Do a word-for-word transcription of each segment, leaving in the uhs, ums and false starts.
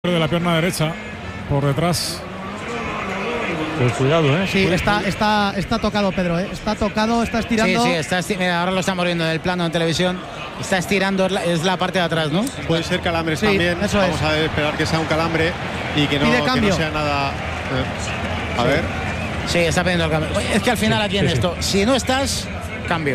de la pierna derecha por detrás. Pues cuidado, ¿eh? Sí, está, está, está tocado Pedro, ¿eh? Está tocado, está estirando. Sí, sí, está esti mira, ahora lo estamos viendo en el plano en televisión. Está estirando, es la, es la parte de atrás, ¿no? Puede ser calambres sí, también. Eso Vamos es. a esperar que sea un calambre y que no, que no sea nada. Eh, a sí. ver. Sí, está pidiendo el cambio. Es que al final Sí, aquí en sí, esto, sí. si no estás, cambio.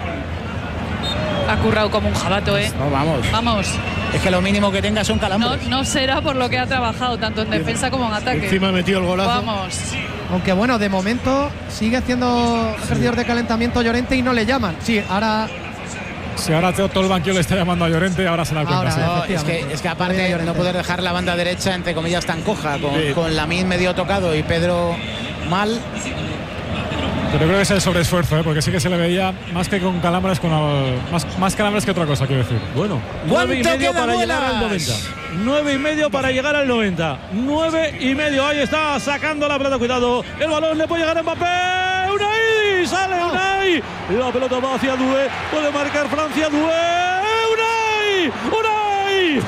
Ha currado como un jabato, ¿eh? No, vamos. Vamos. Es que lo mínimo que tenga son No, calambres. no será por lo que ha trabajado, tanto en defensa como en ataque. Encima ha metido el golazo. Vamos. Aunque bueno, de momento sigue haciendo ejercicios de calentamiento Llorente y no le llaman. Sí, ahora. Si ahora todo el banquillo le está llamando a Llorente, ahora se da cuenta. Ahora, Sí. No, es que, efectivamente. es que aparte no poder dejar la banda derecha, entre comillas, tan coja, con, Sí. con Lamine medio tocado y Pedro mal. Pero creo que es el sobreesfuerzo, ¿eh? Porque sí que se le veía más que con calambres, con al- más, más calambres que otra cosa, quiero decir. Bueno, nueve y ¿Cuánto medio queda, para llegar al Muelas? noventa. Nueve y medio para llegar al noventa. Nueve y medio. Ahí está sacando la pelota. Cuidado. El balón le puede llegar a Mbappé. Unai. Sale Unai. La pelota va hacia Doué. Puede marcar Francia. Doué. Unai. Unai.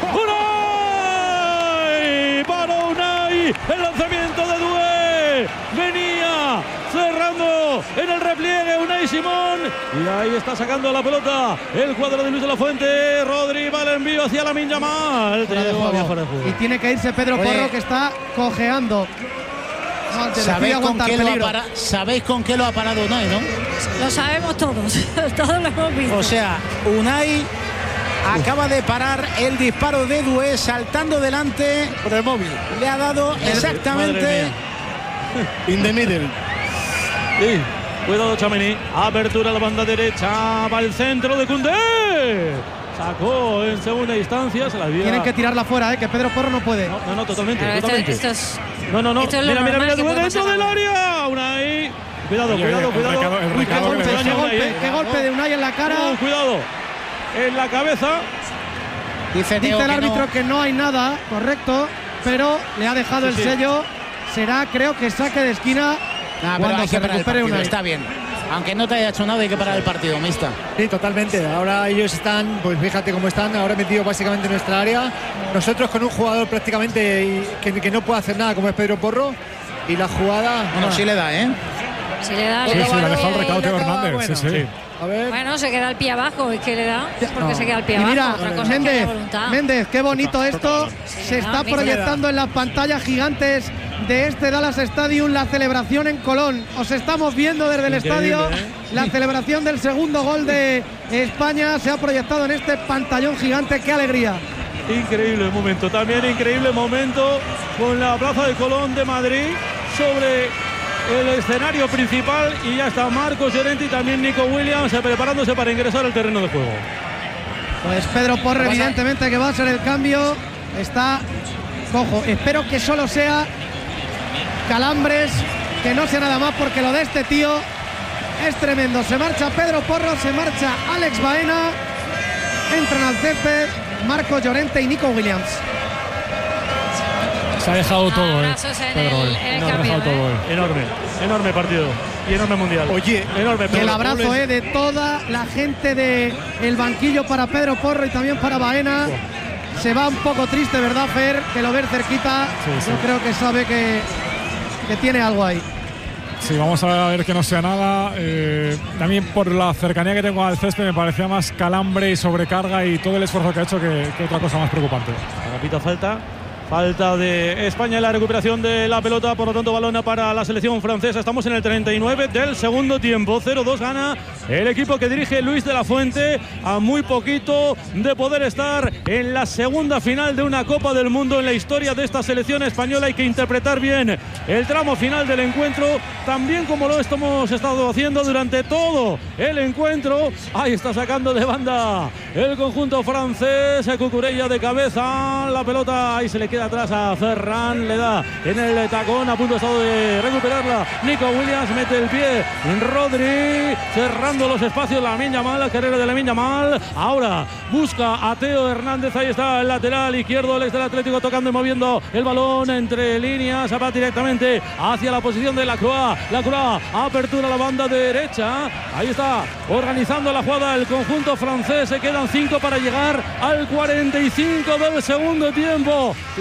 Unai. Para Unai. El lanzamiento de Doué. Venía cerrando en el repliegue Unai Simón. Y ahí está sacando la pelota el cuadro de Luis de la Fuente. Rodri va el envío hacia Lamine Yamal. Fuera de juego. Y tiene que irse Pedro Oye. Porro, que está cojeando. No, te decide ¿Sabéis con, aguantar qué lo ha peligro. para- ¿Sabéis con qué lo ha parado Unai, no? Lo sabemos todos, todos lo hemos visto. O sea, Unai acaba de parar el disparo de Doué saltando delante. Por el móvil. Le ha dado Madre exactamente. mía. In the middle. Sí, cuidado Tchouaméni. Apertura a la banda derecha. Va el centro de Koundé. Sacó en segunda instancia. Se la había... Tienen que tirarla fuera, ¿eh? Que Pedro Porro no puede. No, no, no, totalmente. Pero esto, totalmente. esto es, No, no, no. esto es lo Mira, mira, normal mira. que Doué puede dentro pasar del ahora. área. Unai. Cuidado, Oye, cuidado, oye, el cuidado. recado- el Uy, qué recado que golpe, le Qué daño golpe, ahí, ¿eh? qué golpe de Unai en la cara. Uh, cuidado. En la cabeza. Dice, Teo Dice el que árbitro no. que no hay nada, correcto, pero le ha dejado Sí, el sí. sello. Será, creo que saque de esquina Nah, pero cuando hay se que parar el recupere partido. Unai. Está bien. Aunque no te haya hecho nada, hay que parar el partido, mixta. Sí, totalmente. Ahora ellos están, pues fíjate cómo están, ahora metidos básicamente en nuestra área. Nosotros con un jugador prácticamente y- que, que no puede hacer nada, como es Pedro Porro. Y la jugada. Bueno, sí le da, ¿eh? Si le da, Sí, le sí, da- le ha dejado el recado Teo acaba, Hernández. bueno. Sí, sí. A ver. Bueno, se queda el pie abajo, es que le da, porque No. se queda el pie Y abajo. mira, Otra cosa es que Méndez, haya voluntad. Méndez, qué bonito esto. Se no, está mira. proyectando en las pantallas gigantes de este Dallas Stadium la celebración en Colón. Os estamos viendo desde el Increíble, estadio. ¿eh? La celebración del segundo gol de España se ha proyectado en este pantallón gigante. ¡Qué alegría! Increíble momento, también increíble momento con la Plaza de Colón de Madrid sobre el escenario principal y ya está Marcos Llorente y también Nico Williams preparándose para ingresar al terreno de juego. Pues Pedro Porro, pasa? evidentemente que va a ser el cambio. Está cojo. Espero que solo sea calambres, que no sea nada más, porque lo de este tío es tremendo. Se marcha Pedro Porro, se marcha Alex Baena. Entran al césped Marcos Llorente y Nico Williams. Se ha dejado todo, ¿eh? Abrazos en Pedro, el- eh. en el Se ha cambio, dejado todo, ¿eh? eh. Enorme, enorme partido y enorme mundial. Oye, enorme. Y el Pedro. abrazo eh, de toda la gente del el banquillo para Pedro Porro y también para Baena. Se va un poco triste, ¿verdad, Fer? Que lo ves cerquita. Sí, sí. Yo creo que sabe que, que tiene algo ahí. Sí, vamos a ver que no sea nada. Eh, también por la cercanía que tengo al césped me parecía más calambre y sobrecarga y todo el esfuerzo que ha hecho que, que otra cosa más preocupante. Repito, falta. Falta de España en la recuperación de la pelota, por lo tanto balón para la selección francesa. Estamos en el treinta y nueve del segundo tiempo. cero dos gana el equipo que dirige Luis de la Fuente, a muy poquito de poder estar en la segunda final de una Copa del Mundo en la historia de esta selección española. Hay que interpretar bien el tramo final del encuentro, también como lo hemos estado haciendo durante todo el encuentro. Ahí está sacando de banda el conjunto francés. Cucurella de cabeza, la pelota ahí se le queda atrás a Ferran, le da en el tacón, a punto estado de recuperarla Nico Williams, mete el pie Rodri, cerrando los espacios Lamine Yamal, la carrera de Lamine Yamal, ahora busca a Teo Hernández, ahí está el lateral izquierdo, el ex del Atlético tocando y moviendo el balón entre líneas, va directamente hacia la posición de Lacroix, Lacroix, apertura a la banda derecha, ahí está organizando la jugada el conjunto francés, se quedan cinco para llegar al cuarenta y cinco del segundo tiempo.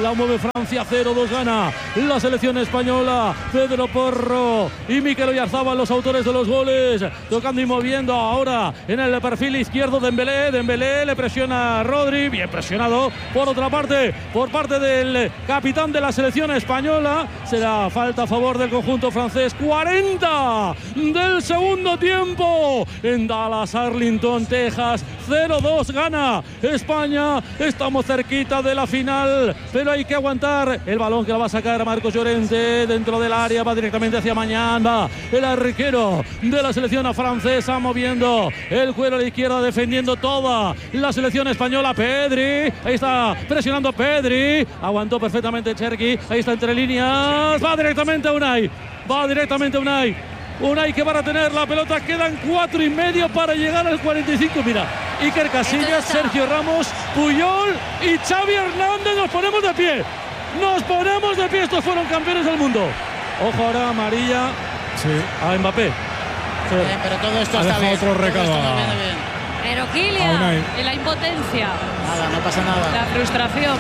la mueve Francia, cero dos gana la selección española. Pedro Porro y Mikel Oyarzabal, los autores de los goles, tocando y moviendo ahora en el perfil izquierdo Dembélé. Dembélé le presiona a Rodri, bien presionado por otra parte por parte del capitán de la selección española. Será falta a favor del conjunto francés. Cuarenta del segundo tiempo en Dallas, Arlington, Texas. Cero dos gana España. Estamos cerquita de la final, pero hay que aguantar. El balón que la va a sacar Marcos Llorente dentro del área, va directamente hacia Mañana. El arquero de la selección francesa moviendo el cuero a la izquierda, defendiendo toda la selección española. Pedri, ahí está presionando Pedri, aguantó perfectamente Cherki, ahí está entre líneas, va directamente a Unai, va directamente a Unai. Unai que va a tener la pelota, quedan cuatro y medio para llegar al cuarenta y cinco. Mira, Iker Casillas, Sergio Ramos, Puyol y Xavi Hernández. Nos ponemos de pie, nos ponemos de pie. Estos fueron campeones del mundo. Ojo ahora, amarilla sí. a Mbappé. Bien, pero todo esto ha está bien. Otro recado todo a... esto viene bien. Pero Kylian, en la impotencia. Nada, no pasa nada. La frustración.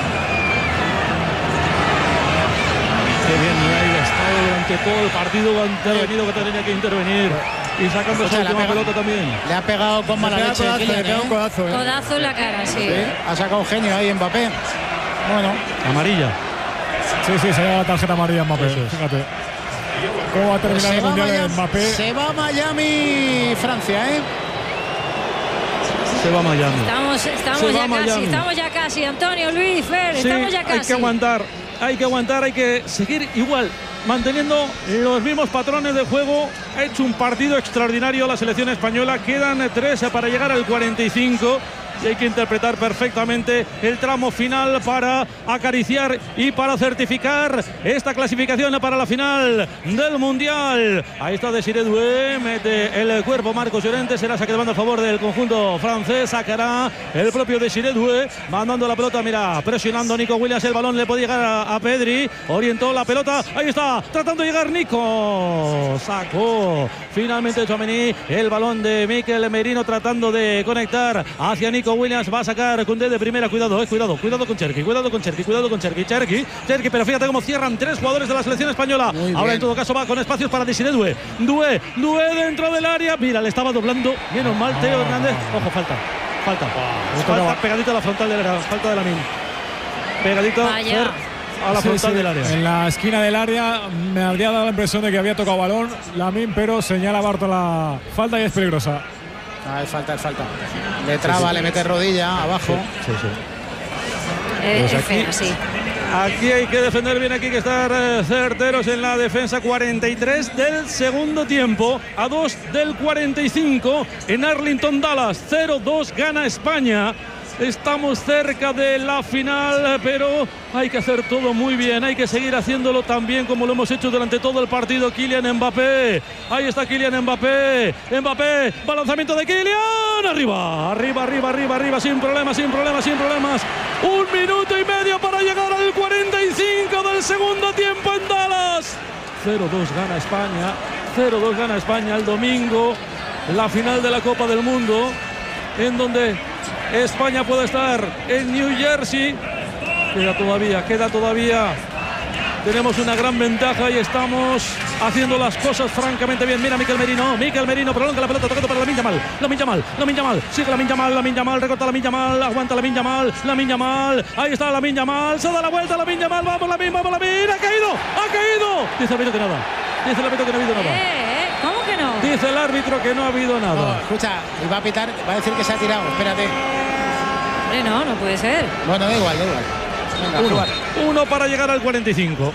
Qué bien, Unai ha estado durante todo el partido, ha intervenido que tenía que intervenir. Y sacando su última pelota también. Le ha pegado con mala leche. Codazo, Kylian, le pega ¿eh? un codazo. ¿eh? Codazo en la cara, sí. Sí, ha sacado un genio ahí Mbappé. Bueno. Amarilla. Sí, sí, se lleva la tarjeta amarilla Mbappé. Fíjate. ¿Cómo va a terminar Se el va mundial de Miami, Mbappé? se va a Miami, Francia, ¿eh? Se va a Miami. Estamos, estamos Se va ya a Miami. casi, estamos ya casi. Antonio, Luis, Fer, Sí, estamos ya casi. hay que aguantar, hay que aguantar, hay que seguir igual, manteniendo los mismos patrones de juego. Ha hecho un partido extraordinario la selección española. Quedan tres para llegar al cuarenta y cinco. Y hay que interpretar perfectamente el tramo final para acariciar y para certificar esta clasificación para la final del Mundial. Ahí está Desiré Doué, mete el cuerpo Marcos Llorente, será saque de banda a favor del conjunto francés. Sacará el propio Desiré Doué, mandando la pelota, mira, presionando Nico Williams. El balón le puede llegar a, a Pedri, orientó la pelota, ahí está, tratando de llegar Nico, sacó finalmente Tchouaméni, el balón de Mikel Merino tratando de conectar hacia Nico Williams. Va a sacar Koundé de primera. Cuidado, eh, cuidado, cuidado con Cherki, cuidado con Cherki, cuidado con Cherki, Cherki, Cherki, pero fíjate cómo cierran tres jugadores de la selección española. Ahora en todo caso va con espacios para Desiré Doué. Doué, Doué dentro del área. Mira, le estaba doblando. Menos mal Teo Hernández. Ojo, falta, falta. Falta pegadita a la frontal del área. Falta de Lamine. Pegadita Fer, a la Sí, frontal sí, del área. en la esquina del área me habría dado la impresión de que había tocado balón Lamine, pero señala Barton la falta y es peligrosa. Ah, es falta, es falta. Le traba, sí, sí. Le mete rodilla abajo. Sí, sí. Eh, Pues es aquí- fea, sí. Aquí hay que defender bien, aquí hay que estar eh, certeros en la defensa. Cuarenta y tres del segundo tiempo, a dos del cuarenta y cinco en Arlington, Dallas. cero dos gana España. Estamos cerca de la final, pero hay que hacer todo muy bien, hay que seguir haciéndolo tan bien como lo hemos hecho durante todo el partido. Kylian Mbappé, ahí está Kylian Mbappé, Mbappé, balanzamiento de Kylian, arriba, arriba, arriba, arriba, arriba, sin problemas, sin problemas, sin problemas. Un minuto y medio para llegar al cuarenta y cinco del segundo tiempo en Dallas. cero dos gana España, cero dos gana España el domingo, la final de la Copa del Mundo, en donde España puede estar en New Jersey. Queda todavía, queda todavía. Tenemos una gran ventaja y estamos haciendo las cosas francamente bien. Mira Mikel Merino, Mikel Merino prolonga la pelota, tocando para Lamine Yamal, Lamine Yamal, Lamine Yamal, sigue Lamine Yamal, Lamine Yamal, recorta Lamine Yamal, aguanta Lamine Yamal, Lamine Yamal, ahí está Lamine Yamal, se da la vuelta Lamine Yamal, vamos Lamine, vamos Lamine, ha caído, ha caído. Dice el árbitro que nada, dice el árbitro que no ha habido nada. Eh, eh, ¿Cómo que no? Dice el árbitro que no ha habido No, nada. escucha, y va a pitar, va a decir que se ha tirado. Espérate. Hombre, no, no puede ser. Bueno, da igual, da igual. Venga, Uno, jugar. uno para llegar al cuarenta y cinco.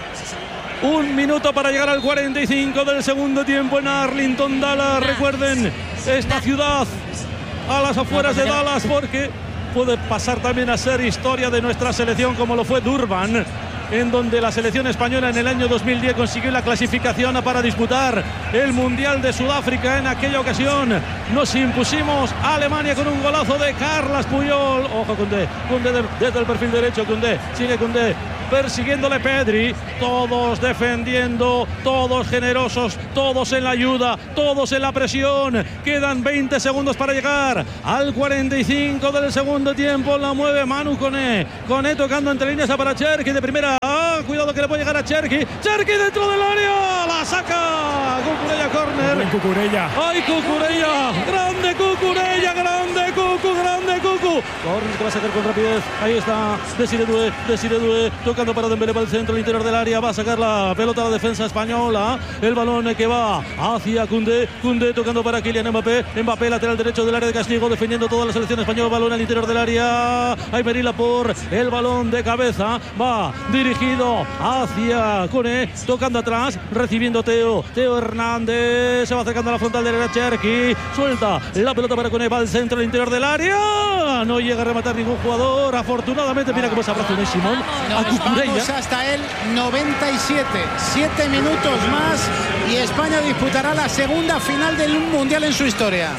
Un minuto para llegar al cuarenta y cinco del segundo tiempo en Arlington, Dallas. Recuerden, esta ciudad a las afueras de Dallas, porque puede pasar también a ser historia de nuestra selección, como lo fue Durban, en donde la selección española en el año dos mil diez consiguió la clasificación para disputar el Mundial de Sudáfrica. En aquella ocasión nos impusimos a Alemania con un golazo de Carles Puyol. Ojo Koundé, Koundé de- desde el perfil derecho, Koundé, sigue Koundé, persiguiéndole Pedri, todos defendiendo, todos generosos, todos en la ayuda, todos en la presión. Quedan veinte segundos para llegar al cuarenta y cinco del segundo tiempo. La mueve Manu Koné, Koné tocando entre líneas para Cherki de primera. Ah, cuidado que le puede llegar a Cherki, Cherki dentro del área, la saca Cucurella, córner. Cucurella. ¡Ay, Cucurella! ¡Grande Cucurella! ¡Grande Cucu! ¡Grande Cucu! Córner que va a sacar con rapidez. Ahí está Desiré Doué, Desiré Doué tocando para Dembélé para el centro, el interior del área. Va a sacar la pelota a la defensa española. El balón que va hacia Koundé. Koundé tocando para Kylian Mbappé. Mbappé, lateral derecho del área de castigo, defendiendo toda la selección española. Balón al interior del área. Aymeril Laporte, el balón de cabeza. Va dirigido hacia Koné, tocando atrás, recibiendo Teo. Teo Hernández se va acercando a la frontal de la Cherki. Suelta la pelota para Koné. Va al centro, al interior del área. No llega a rematar ningún jugador. Afortunadamente, mira cómo se abraza Unai Simón a Cucurella. Vamos hasta el noventa y siete. Siete minutos más y España disputará la segunda final del Mundial en su historia.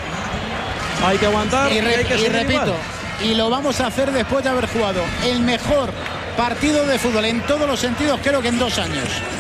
Hay que aguantar y, y, hay que y repito, igual. Y lo vamos a hacer después de haber jugado el mejor partido de fútbol en todos los sentidos, creo que en dos años.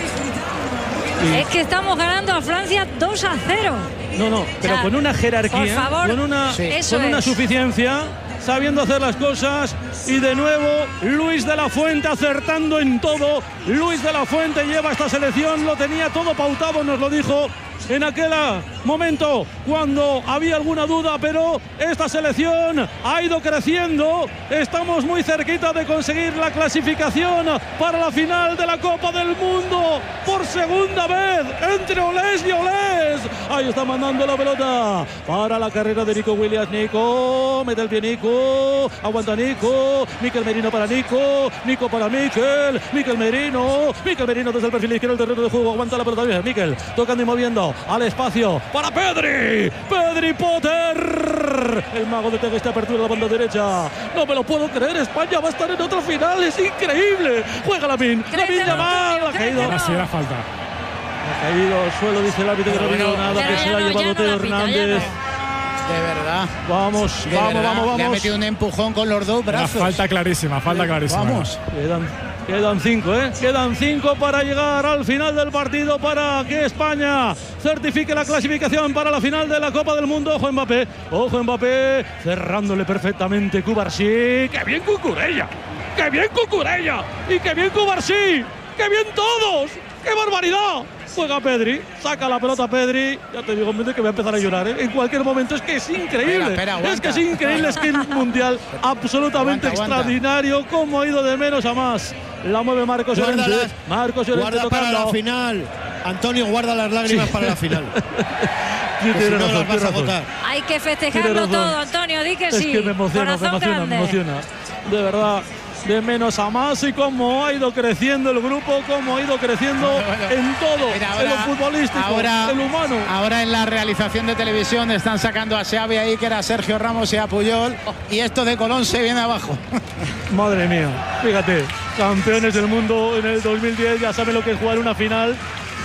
Sí. Es que estamos ganando a Francia dos a cero. No, no, pero o sea, con una jerarquía, por favor, con una, sí. con una es. suficiencia, sabiendo hacer las cosas. Y de nuevo Luis de la Fuente acertando en todo. Luis de la Fuente lleva esta selección, lo tenía todo pautado, nos lo dijo en aquel momento cuando había alguna duda, pero esta selección ha ido creciendo. Estamos muy cerquita de conseguir la clasificación para la final de la Copa del Mundo por segunda vez entre Olés y Olés. Ahí está mandando la pelota para la carrera de Nico Williams. Nico, mete el pie Nico, aguanta Nico, Mikel Merino para Nico, Nico para Mikel, Mikel Merino, Mikel Merino desde el perfil izquierdo del terreno de juego, aguanta la pelota bien, Mikel, tocando y moviendo al espacio para Pedri, Pedri Potter, el mago de esta apertura de la banda derecha. No me lo puedo creer, España va a estar en otra final, es increíble. Juega Lamine, Lamine Yamal, ha caído. Así era falta. Ha caído al suelo, dice el árbitro que no ha habido nada, que se lo ha llevado Teo Hernández. De verdad. Vamos, de vamos, verdad. vamos, vamos. Le ha metido un empujón con los dos brazos. Una falta clarísima, falta clarísima. Vamos. Quedan, quedan cinco, ¿eh? Quedan cinco para llegar al final del partido para que España certifique la clasificación para la final de la Copa del Mundo. Ojo Mbappé, ojo Mbappé, cerrándole perfectamente Cubarsí. ¡Qué bien Cucurella! ¡Qué bien Cucurella! ¡Y qué bien Cubarsí! ¡Qué bien todos! ¡Qué barbaridad! Juega Pedri, saca la pelota Pedri. Ya te digo, que voy a empezar a llorar, ¿eh? En cualquier momento. Es que es increíble. Espera, espera, es que es increíble, es que un mundial absolutamente aguanta, extraordinario. Aguanta. Cómo ha ido de menos a más. La mueve Marcos Llorente. Marcos Llorente guarda tocando. Para la final. Antonio, guarda las lágrimas sí. para la final. Sí, que si no las vas a votar. Hay que festejarlo todo, Antonio, di que es sí. Es que me emociona, me emociona, me emociona. De verdad. De menos a más y cómo ha ido creciendo el grupo, cómo ha ido creciendo bueno, bueno. en todo, ahora, en lo futbolístico, ahora, en lo humano. Ahora en la realización de televisión están sacando a Xavi ahí, que era Sergio Ramos y a Puyol, y esto de Colón se viene abajo. Madre mía, fíjate, campeones del mundo en el dos mil diez, ya saben lo que es jugar una final.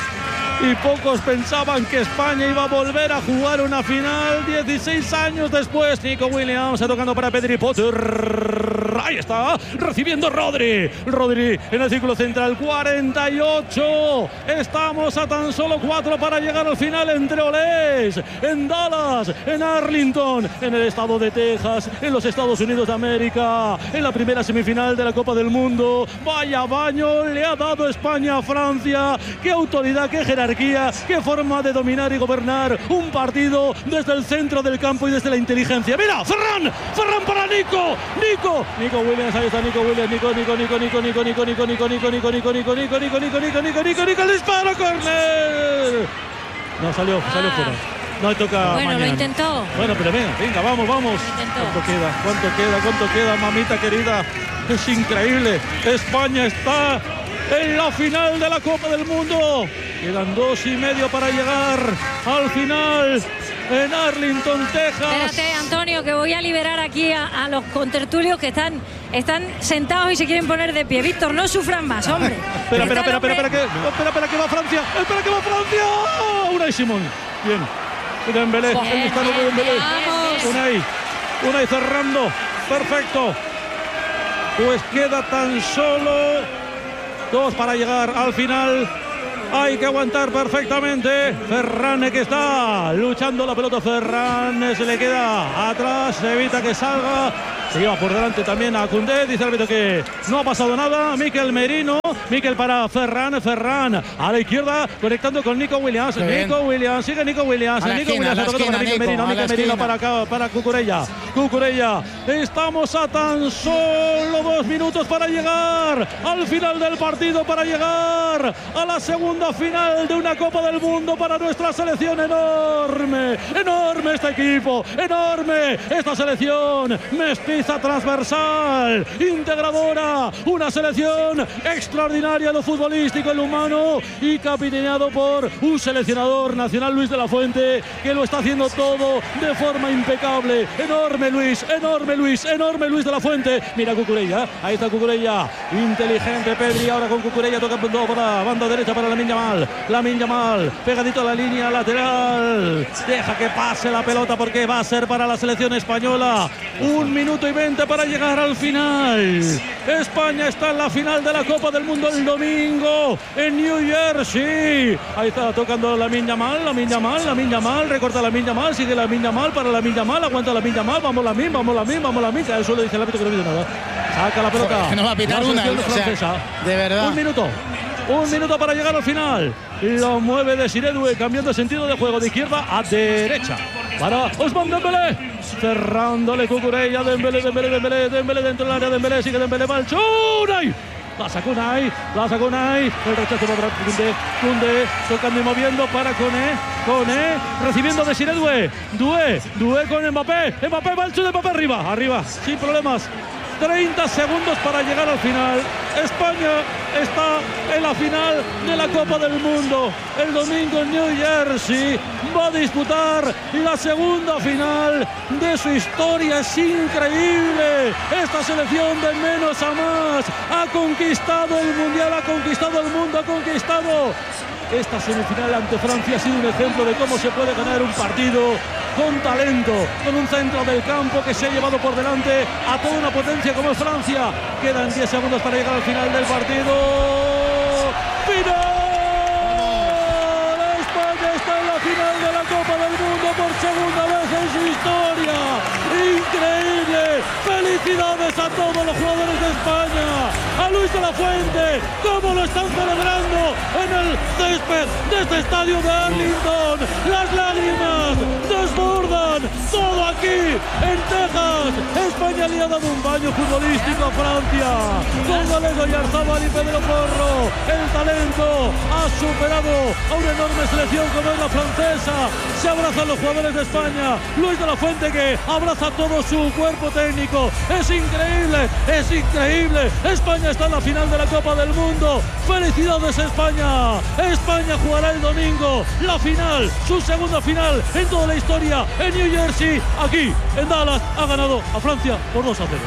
Y pocos pensaban que España iba a volver a jugar una final dieciséis años después. Nico Williams tocando para Pedri Potter. Ahí está, recibiendo Rodri. Rodri en el círculo central, cuarenta y ocho. Estamos a tan solo cuatro para llegar al final entre Olés, en Dallas, en Arlington, en el estado de Texas, en los Estados Unidos de América, en la primera semifinal de la Copa del Mundo. Vaya baño le ha dado España a Francia. Qué autoridad, qué jerarquía. Qué forma de dominar y gobernar un partido desde el centro del campo y desde la inteligencia. Mira, Ferran, Ferran para Nico, Nico, Nico Williams, ahí está Nico Williams, Nico, Nico, Nico, Nico, Nico, Nico, Nico, Nico, Nico, Nico, Nico, Nico, Nico, Nico, Nico, Nico, Nico, Nico, Nico, el disparo, córner. No, salió, salió fuera. No toca bueno, mañana. Lo intentó. Bueno, pero venga, venga, vamos, vamos. ¿Cuánto queda? ¿Cuánto queda? ¿Cuánto queda, mamita querida? Es increíble. España está en la final de la Copa del Mundo. Quedan dos y medio para llegar al final en Arlington, Texas. Espérate, Antonio, que voy a liberar aquí a, a los contertulios que están, están sentados y se quieren poner de pie. Víctor, no sufran más, hombre. Espera, espera, espera, espera, espera, que, espera, espera, que va Francia. Espera, que va Francia. Unai Simón. Bien. Dembélé. ¿Dónde está Dembélé? Unai. Unai cerrando. Perfecto. Pues queda tan solo dos para llegar al final. Hay que aguantar perfectamente. Ferran que está luchando la pelota. Ferran se le queda atrás, se evita que salga. Se lleva por delante también a Koundé. Dice el árbitro que no ha pasado nada. Mikel Merino. Mikel para Ferran. Ferran a la izquierda conectando con Nico Williams. Qué Nico bien. Williams. Sigue Nico Williams. A la Nico esquina, Williams. a la Tocando para esquina, Mikel Merino. Nico, a la Mikel Merino esquina. para acá, para Cucurella. Cucurella. Estamos a tan solo dos minutos para llegar al final del partido. Para llegar a la segunda final de una Copa del Mundo para nuestra selección. Enorme. Enorme este equipo. Enorme esta selección. Mestiza, transversal, integradora, una selección extraordinaria en lo futbolístico, en lo humano y capitaneado por un seleccionador nacional, Luis de la Fuente, que lo está haciendo todo de forma impecable. Enorme Luis, enorme Luis, enorme Luis de la Fuente. Mira Cucurella, ahí está Cucurella, inteligente Pedri, ahora con Cucurella toca por la banda derecha para Lamine Yamal, Lamine Yamal, pegadito a la línea lateral, deja que pase la pelota porque va a ser para la selección española. Un minuto y veinte para llegar al final. España está en la final de la Copa del Mundo el domingo en New Jersey. Ahí está tocando Lamine Yamal, Lamine Yamal, Lamine Yamal, recorta Lamine Yamal, sigue Lamine Yamal para Lamine Yamal, aguanta Lamine Yamal, vamos Lamine, vamos Lamine, vamos Lamine. Ya eso le dice el árbitro que no pide nada. Saca la pelota. Joder, que no va a pitar La una, selección o sea, francesa. de verdad. Un minuto. Un minuto para llegar al final. Lo mueve Desiré Doué, cambiando de sentido de juego de izquierda a derecha. Para Ousmane Dembélé. Cerrándole Cucurella. Dembélé, Dembélé, Dembélé, Dembélé dentro del área. Dembélé, sigue Dembélé. Malchunay. La sacó Unai, la sacó Unai. El rechazo para Koundé. Koundé tocando y moviendo para Koné. Koné recibiendo Desiré Doué. Doué, Doué con Mbappé. Mbappé, Malchun de Mbappé arriba. Arriba, sin problemas. treinta segundos para llegar al final. España está en la final de la Copa del Mundo. El domingo en New Jersey va a disputar la segunda final de su historia. Es increíble. Esta selección de menos a más ha conquistado el Mundial, ha conquistado el mundo, ha conquistado esta semifinal ante Francia. Ha sido un ejemplo de cómo se puede ganar un partido con talento, con un centro del campo que se ha llevado por delante a toda una potencia como es Francia. Quedan diez segundos para llegar al final del partido. ¡Final! España está en la final de la Copa del Mundo por segunda vez en su historia. ¡Increíble! ¡Felicidades a todos los jugadores de España! A Luis de la Fuente, cómo lo están celebrando en el césped de este estadio de Arlington. Las lágrimas desbordan todo aquí en Texas. España le ha dado un baño futbolístico a Francia. Con Gallego y Arzabal y Pedro Porro, el talento ha superado a una enorme selección como es la francesa. Se abrazan los jugadores de España. Luis de la Fuente que abraza todo su cuerpo técnico. Es increíble, es increíble. España está en la final de la Copa del Mundo. ¡Felicidades España! España jugará el domingo la final, su segunda final en toda la historia en New Jersey. Aquí en Dallas ha ganado a Francia por dos a cero.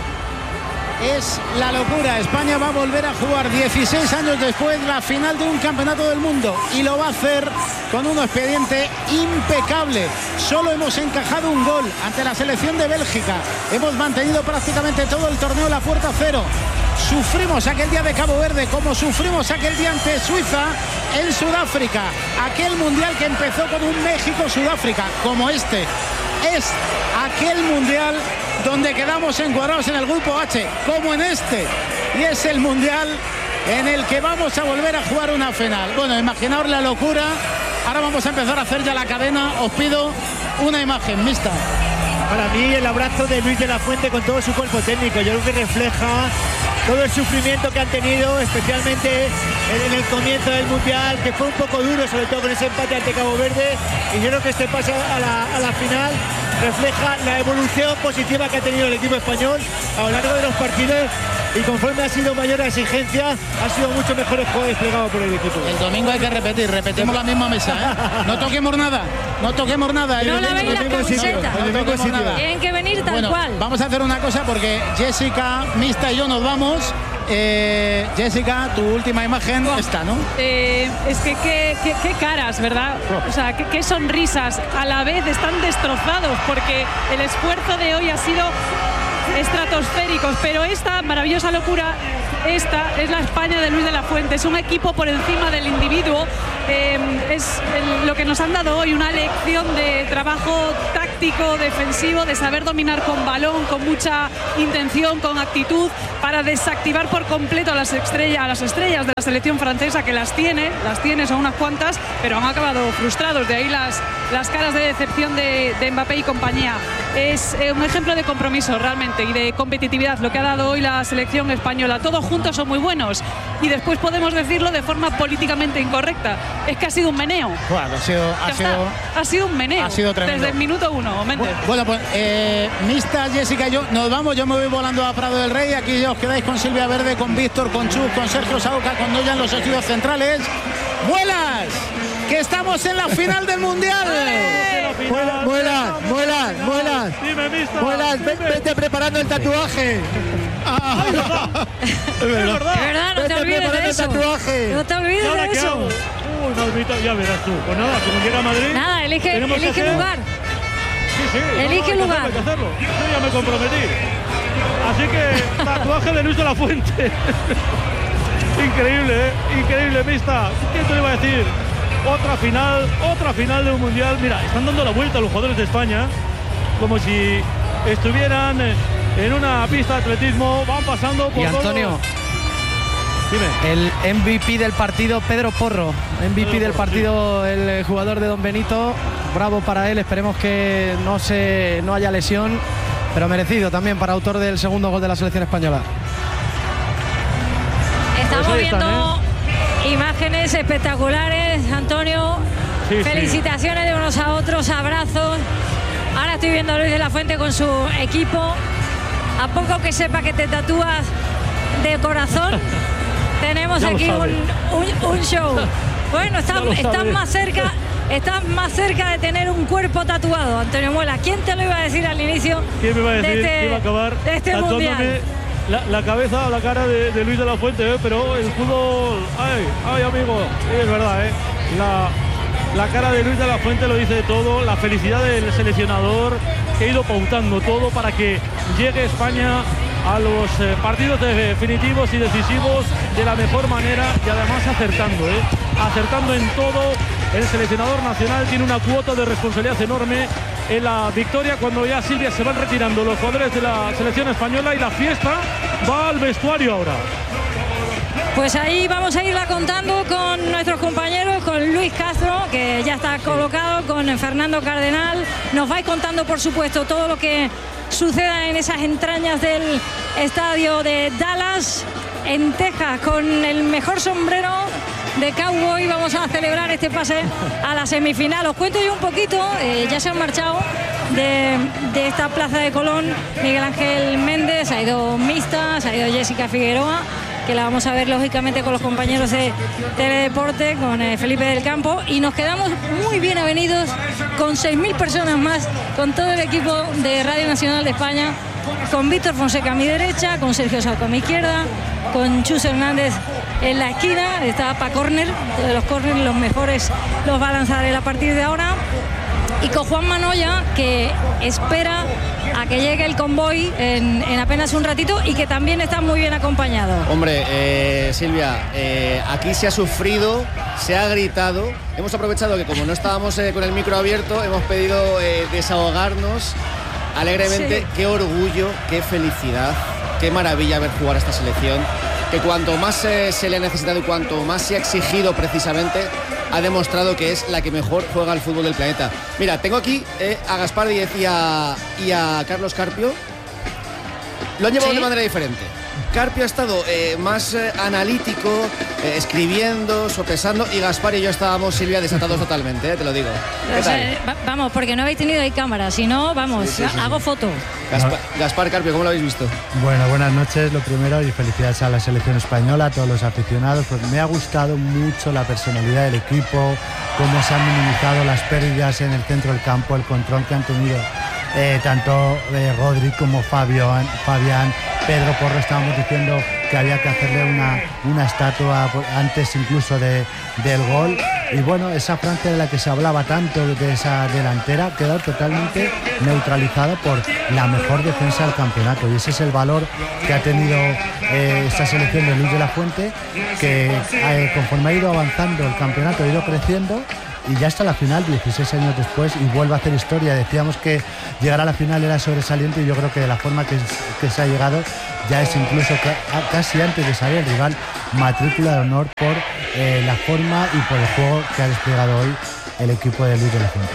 Es la locura. España va a volver a jugar dieciséis años después la final de un campeonato del mundo y lo va a hacer con un expediente impecable. Solo hemos encajado un gol ante la selección de Bélgica. Hemos mantenido prácticamente todo el torneo la puerta cero. Sufrimos aquel día de Cabo Verde como sufrimos aquel día ante Suiza en Sudáfrica. Aquel mundial que empezó con un México-Sudáfrica como este. Es aquel mundial donde quedamos encuadrados en el grupo H, como en este. Y es el mundial en el que vamos a volver a jugar una final. Bueno, imaginaos la locura. Ahora vamos a empezar a hacer ya la cadena. Os pido una imagen mixta. Para mí el abrazo de Luis de la Fuente con todo su cuerpo técnico, yo creo que refleja todo el sufrimiento que han tenido, especialmente en el comienzo del Mundial, que fue un poco duro, sobre todo con ese empate ante Cabo Verde, y yo creo que este pase a la, a la final refleja la evolución positiva que ha tenido el equipo español a lo largo de los partidos, y conforme ha sido mayor la exigencia, ha sido mucho mejor el juego desplegado por el equipo. El domingo hay que repetir, repetimos la misma mesa, ¿eh? No toquemos nada, no toquemos nada. No lavéis las camisetas. No toquemos nada. Tienen que venir tal bueno, cual. Vamos a hacer una cosa porque Jessica, Mista y yo nos vamos. Eh, Jessica, tu última imagen oh. está, ¿no? Eh, es que qué, qué, qué caras, ¿verdad? O sea, qué, qué sonrisas. A la vez están destrozados porque el esfuerzo de hoy ha sido estratosférico, pero esta maravillosa locura esta es la España de Luis de la Fuente. Es un equipo por encima del individuo. Eh, es el, lo que nos han dado hoy, una lección de trabajo táctico, defensivo, de saber dominar con balón, con mucha intención, con actitud, para desactivar por completo a las estrellas, a las estrellas de la selección francesa, que las tiene, las tiene, son unas cuantas, pero han acabado frustrados. De ahí las, las caras de decepción de, de Mbappé y compañía. Es eh, un ejemplo de compromiso realmente y de competitividad lo que ha dado hoy la selección española. Todos juntos son muy buenos y después podemos decirlo de forma políticamente incorrecta. Es que ha sido un meneo. Bueno, ha sido, ha sido, ha sido un meneo. Ha sido tremendo. Desde el minuto uno, Méndez. Bueno, pues eh, Mista, Jessica y yo nos vamos. Yo me voy volando a Prado del Rey. Aquí os quedáis con Silvia Verde, con Víctor, con Chus, con Sergio Sauca, con Noya en los estudios centrales. ¡Vuelas! Que estamos en la final del Mundial. Muelas, muelas, muelas, muelas. Dime, Mista. Muelas, ve- vete preparando el tatuaje. Ah, es verdad. Es verdad. De verdad, no te Vete olvides de preparando el eso. tatuaje. No te ¿Y olvides ahora de qué eso. hago? Uy, maldita, ya verás tú. Pues nada, como llega a Madrid. Nada, elige, tenemos que elige hacer- lugar. Sí, sí. Elige no, no, hay que lugar. hacerlo, hay que hacerlo. Yo ya me comprometí. Así que tatuaje de Luis de la Fuente. Increíble, ¿eh? Increíble, Mista. ¿Quién te lo iba a decir? Otra final, otra final de un mundial. Mira, están dando la vuelta los jugadores de España como si estuvieran en una pista de atletismo. Van pasando por Y Antonio, todo. Dime. el M V P del partido, Pedro Porro. M V P Pedro del Porro, partido, el jugador de Don Benito. Bravo para él. Esperemos que no, se, no haya lesión, pero merecido también para autor del segundo gol de la selección española. Estamos Pues ahí están, viendo imágenes espectaculares, Antonio. Sí, sí. Felicitaciones de unos a otros, abrazos. Ahora estoy viendo a Luis de la Fuente con su equipo. A poco que sepa que te tatúas de corazón, tenemos Ya lo aquí un, sabe. un- un show. Bueno, estás, Ya lo estás sabe. más cerca, estás más cerca de tener un cuerpo tatuado, Antonio Muela. ¿Quién te lo iba a decir al inicio? ¿Quién me iba a decir de este, que iba a acabar de este tatuándome mundial? la, la cabeza o la cara de, de Luis de la Fuente? ¿eh? Pero el fútbol, ay, ay amigo, sí, es verdad, ¿eh? la, la cara de Luis de la Fuente lo dice todo, la felicidad del seleccionador que ha ido pautando todo para que llegue España a los eh, partidos definitivos y decisivos de la mejor manera y además acertando, ¿eh? acertando en todo. El seleccionador nacional tiene una cuota de responsabilidad enorme en la victoria cuando ya, Silvia, se van retirando los jugadores de la selección española y la fiesta va al vestuario ahora. Pues ahí vamos a irla contando con nuestros compañeros, con Luis Castro, que ya está colocado, con Fernando Cardenal. Nos vais contando, por supuesto, todo lo que suceda en esas entrañas del estadio de Dallas, en Texas, con el mejor sombrero de cowboy. Vamos a celebrar este pase a la semifinal. Os cuento yo un poquito, eh, ya se han marchado de, de esta plaza de Colón Miguel Ángel Méndez, ha ido Mista, se ha ido Jessica Figueroa, que la vamos a ver lógicamente con los compañeros de Teledeporte, con eh, Felipe del Campo, y nos quedamos muy bien avenidos con seis mil personas más, con todo el equipo de Radio Nacional de España, con Víctor Fonseca a mi derecha, con Sergio Sauca a mi izquierda, con Chus Hernández en la esquina, está Pa Corner, de los corners los mejores los va a lanzar él a partir de ahora, y con Juan Manoya, que espera a que llegue el convoy en, en apenas un ratito y que también está muy bien acompañado. Hombre, eh, Silvia, eh, aquí se ha sufrido, se ha gritado. Hemos aprovechado que como no estábamos eh, con el micro abierto, hemos pedido eh, desahogarnos alegremente. Sí. Qué orgullo, qué felicidad, qué maravilla ver jugar a esta selección, que cuanto más eh, se le ha necesitado y cuanto más se ha exigido precisamente, ha demostrado que es la que mejor juega al fútbol del planeta. Mira, tengo aquí eh, a Gaspar Díez y a, y a Carlos Carpio. Lo han llevado ¿Sí? de manera diferente. Carpio ha estado eh, más eh, analítico, eh, escribiendo, sopesando, y Gaspar y yo estábamos, Silvia, desatados totalmente, eh, te lo digo. ¿Qué O sea, tal? va- vamos, porque no habéis tenido ahí cámara, si no, vamos, Sí, sí, sí, hago sí. foto. Gaspar, Gaspar, Carpio, ¿cómo lo habéis visto? Bueno, buenas noches, lo primero, y felicidades a la selección española, a todos los aficionados. Pues me ha gustado mucho la personalidad del equipo, cómo se han minimizado las pérdidas en el centro del campo, el control que han tenido eh, tanto eh, Rodri como Fabio, Fabián, Pedro Porro. Estábamos diciendo que había que hacerle una, una estatua antes incluso de, del gol. Y bueno, esa Francia de la que se hablaba tanto, de esa delantera, ha quedado totalmente neutralizada por la mejor defensa del campeonato. Y ese es el valor que ha tenido eh, esta selección de Luis de la Fuente, que eh, conforme ha ido avanzando el campeonato, ha ido creciendo. Y ya está la final, dieciséis años después, y vuelve a hacer historia. Decíamos que llegar a la final era sobresaliente, y yo creo que de la forma que, que se ha llegado ya es incluso casi antes de salir el rival matrícula de honor por eh, la forma y por el juego que ha desplegado hoy el equipo de Luis de la Fuente.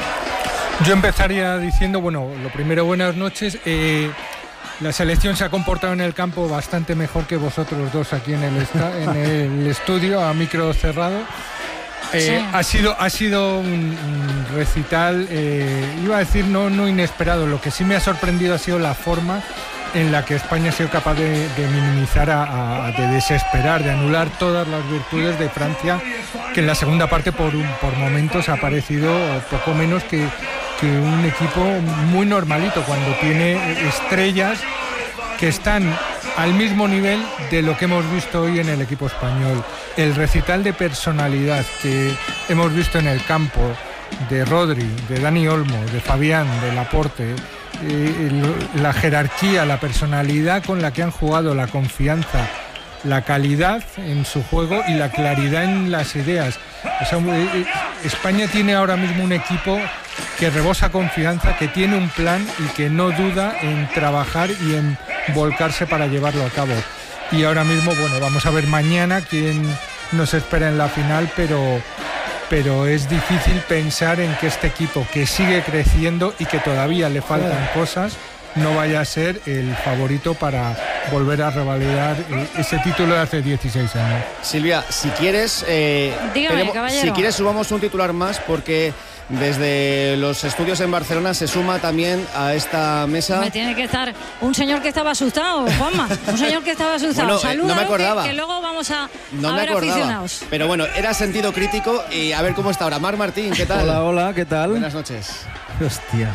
Yo empezaría diciendo, bueno, lo primero, buenas noches. Eh, la selección se ha comportado en el campo bastante mejor que vosotros dos aquí en el, esta, en el estudio, a micro cerrado. Eh, sí. ha sido ha sido un, un recital, eh, iba a decir no, no inesperado. Lo que sí me ha sorprendido ha sido la forma en la que España ha sido capaz de, de minimizar, a, a, de desesperar, de anular todas las virtudes de Francia, que en la segunda parte por, un, por momentos ha parecido poco menos que, que un equipo muy normalito, cuando tiene estrellas que están al mismo nivel de lo que hemos visto hoy en el equipo español. El recital de personalidad que hemos visto en el campo de Rodri, de Dani Olmo, de Fabián, de Laporte, eh, la jerarquía, la personalidad con la que han jugado, la confianza, la calidad en su juego y la claridad en las ideas. O sea, eh, España tiene ahora mismo un equipo que rebosa confianza, que tiene un plan y que no duda en trabajar y en volcarse para llevarlo a cabo. Y ahora mismo, bueno, vamos a ver mañana quién nos espera en la final, pero, pero es difícil pensar en que este equipo, que sigue creciendo y que todavía le faltan cosas, no vaya a ser el favorito para volver a revalidar ese título de hace dieciséis años. Silvia, si quieres, eh, Dígame, tenemos, si quieres subamos un titular más, porque desde los estudios en Barcelona se suma también a esta mesa. Me tiene que estar un señor que estaba asustado, Juanma. Un señor que estaba asustado. Bueno, Saluda, eh, no me acordaba. Que, que luego vamos a, no a me ver acordaba, aficionados. Pero bueno, era sentido crítico. Y a ver cómo está ahora. Mar Martín, ¿qué tal? Hola, hola, ¿qué tal? Buenas noches. Hostia.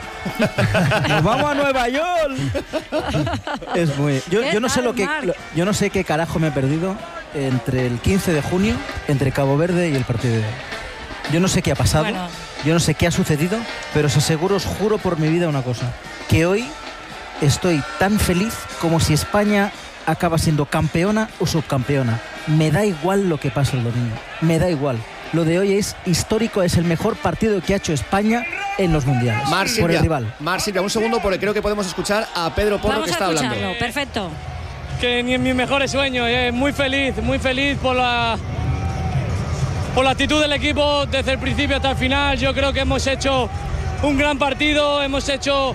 Nos vamos a Nueva York. Es muy. Yo, yo no sé lo que. Lo, yo no sé qué carajo me he perdido entre el quince de junio, entre Cabo Verde y el partido de hoy. Yo no sé qué ha pasado, bueno. Yo no sé qué ha sucedido, pero os aseguro, os juro por mi vida una cosa, que hoy estoy tan feliz como si España acaba siendo campeona o subcampeona. Me da igual lo que pase el domingo, me da igual. Lo de hoy es histórico, es el mejor partido que ha hecho España en los mundiales. Mar Silvia, por el rival. Mar Silvia, un segundo porque creo que podemos escuchar a Pedro Porro. Vamos que está a hablando. escucharlo, perfecto. Que ni en mis mejores sueños, eh, muy feliz, muy feliz por la... por la actitud del equipo desde el principio hasta el final. Yo creo que hemos hecho un gran partido, hemos hecho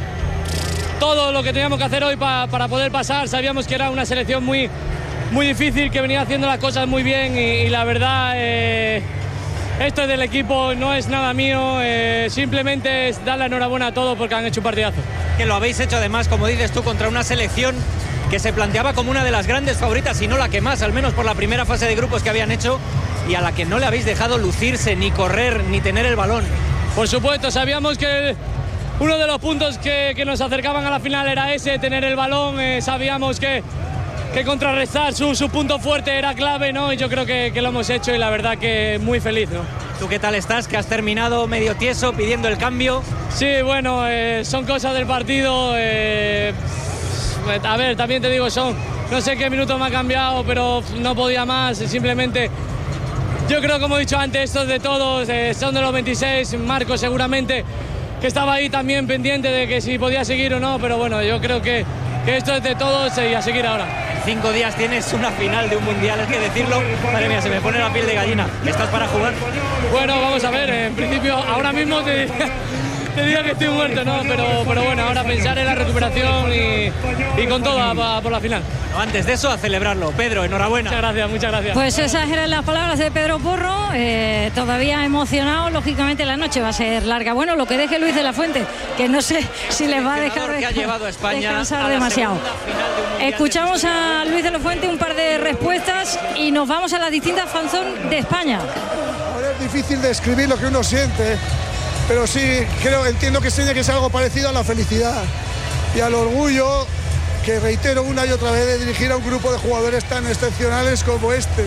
todo lo que teníamos que hacer hoy pa, para poder pasar. Sabíamos que era una selección muy, muy difícil, que venía haciendo las cosas muy bien y, y la verdad, eh, esto es del equipo, no es nada mío, eh, simplemente es dar la enhorabuena a todos porque han hecho un partidazo. Que lo habéis hecho además, como dices tú, contra una selección que se planteaba como una de las grandes favoritas, y no la que más, al menos por la primera fase de grupos que habían hecho, y a la que no le habéis dejado lucirse, ni correr, ni tener el balón. Por supuesto, sabíamos que uno de los puntos que, que nos acercaban a la final era ese, tener el balón. Eh, sabíamos que, que contrarrestar su, su punto fuerte era clave, ¿no? Y yo creo que, que lo hemos hecho y la verdad que muy feliz, ¿no? ¿Tú qué tal estás? Que has terminado medio tieso pidiendo el cambio. Sí, bueno, eh, son cosas del partido. Eh, a ver, también te digo, son, no sé qué minuto me ha cambiado, pero no podía más, simplemente... Yo creo, como he dicho antes, esto es de todos, eh, son de los veintiséis, Marco seguramente que estaba ahí también pendiente de que si podía seguir o no, pero bueno, yo creo que, que esto es de todos y a seguir ahora. En cinco días tienes una final de un mundial, es que decirlo, madre mía, se me pone la piel de gallina. ¿Estás para jugar? Bueno, vamos a ver, en principio ahora mismo te, te digo que estoy muerto, ¿no? Pero, pero bueno, ahora pensar en la recuperación y, y con todo a, a por la final. No, antes de eso, a celebrarlo. Pedro, enhorabuena. Muchas gracias, muchas gracias. Pues esas eran las palabras de Pedro Porro, eh, todavía emocionado, lógicamente la noche va a ser larga. Bueno, lo que deje Luis de la Fuente, que no sé si les va a dejar que ha llevado a España descansar a demasiado. De Escuchamos a Luis de la Fuente un par de respuestas y nos vamos a las distintas fanzón de España. Ahora es difícil describir lo que uno siente, pero sí creo, entiendo que tiene que ser algo parecido a la felicidad y al orgullo que reitero una y otra vez, de dirigir a un grupo de jugadores tan excepcionales como este.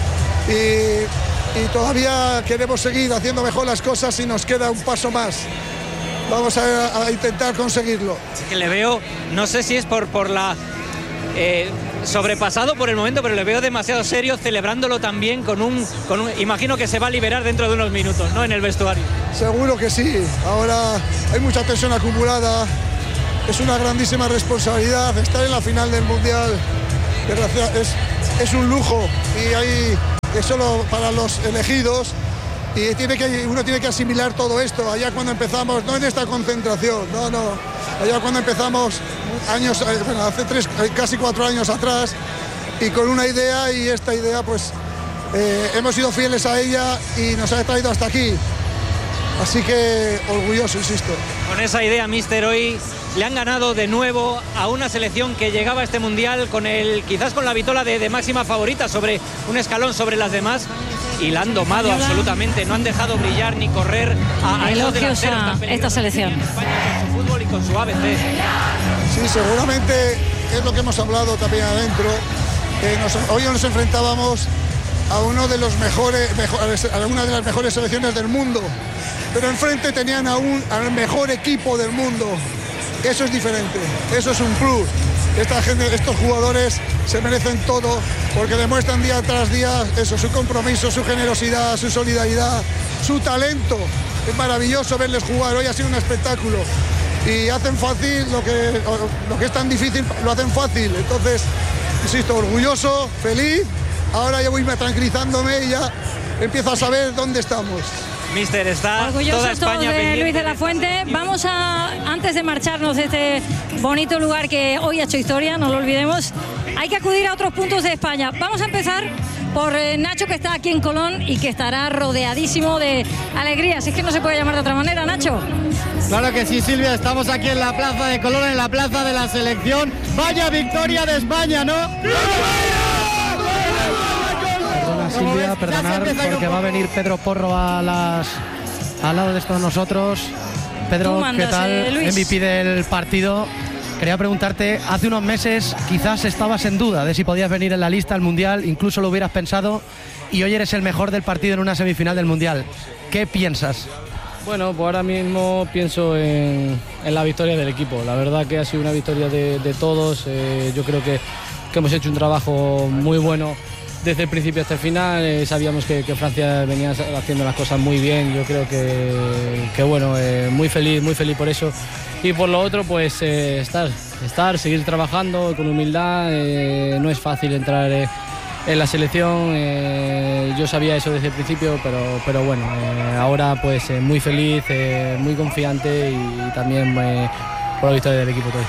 Y, y todavía queremos seguir haciendo mejor las cosas y nos queda un paso más. Vamos a, a intentar conseguirlo. Es que le veo, no sé si es por, por la... Eh, sobrepasado por el momento, pero le veo demasiado serio, celebrándolo también con un, con un... Imagino que se va a liberar dentro de unos minutos, ¿no? En el vestuario. Seguro que sí. Ahora hay mucha tensión acumulada. Es una grandísima responsabilidad estar en la final del Mundial. Es, es un lujo y hay, es solo para los elegidos. Y tiene que, uno tiene que asimilar todo esto. Allá cuando empezamos, no en esta concentración, no, no. Allá cuando empezamos, años, bueno, hace tres, casi cuatro años atrás, y con una idea, y esta idea, pues, eh, hemos sido fieles a ella y nos ha traído hasta aquí. Así que orgulloso, insisto. Con esa idea, míster, hoy le han ganado de nuevo a una selección que llegaba a este Mundial con el, quizás con la vitola de, de máxima favorita sobre un escalón sobre las demás. Y la han domado absolutamente, no han dejado brillar ni correr a, a esos delanteros tan peligrosos. Esta selección. España con su fútbol y con su A B C. Sí, seguramente es lo que hemos hablado también adentro. Eh, nos, hoy nos enfrentábamos a uno de los mejores, mejores, a una de las mejores selecciones del mundo, pero enfrente tenían a un, al mejor equipo del mundo. Eso es diferente, eso es un plus. Esta gente, estos jugadores se merecen todo porque demuestran día tras día eso, su compromiso, su generosidad, su solidaridad, su talento. Es maravilloso verles jugar, hoy ha sido un espectáculo y hacen fácil lo que, lo que es tan difícil, lo hacen fácil. Entonces, insisto, orgulloso, feliz, ahora ya voy tranquilizándome y ya empiezo a saber dónde estamos. Mister, está orgullosos toda España de pendiente. Luis de la Fuente. Vamos a, antes de marcharnos de este bonito lugar que hoy ha hecho historia, no lo olvidemos, hay que acudir a otros puntos de España. Vamos a empezar por eh, Nacho, que está aquí en Colón y que estará rodeadísimo de alegría. Si es que no se puede llamar de otra manera, Nacho. Claro que sí, Silvia, estamos aquí en la plaza de Colón, en la plaza de la selección. Vaya victoria de España, ¿no? Silvia, perdonar, porque va a venir Pedro Porro a las, al lado de todos nosotros. Pedro, mandas, ¿qué tal? Eh, M V P del partido. Quería preguntarte, hace unos meses quizás estabas en duda de si podías venir en la lista al Mundial, incluso lo hubieras pensado, y hoy eres el mejor del partido en una semifinal del Mundial. ¿Qué piensas? Bueno, pues ahora mismo pienso en, en la victoria del equipo. La verdad que ha sido una victoria de, de todos. Eh, yo creo que, que hemos hecho un trabajo muy bueno desde el principio hasta el final. Eh, sabíamos que, que Francia venía haciendo las cosas muy bien. Yo creo que, que bueno, eh, muy feliz, muy feliz por eso. Y por lo otro, pues eh, estar, estar, seguir trabajando con humildad. Eh, no es fácil entrar eh, en la selección. Eh, yo sabía eso desde el principio, pero, pero bueno, eh, ahora pues eh, muy feliz, eh, muy confiante y, y también eh, por la victoria del equipo hoy.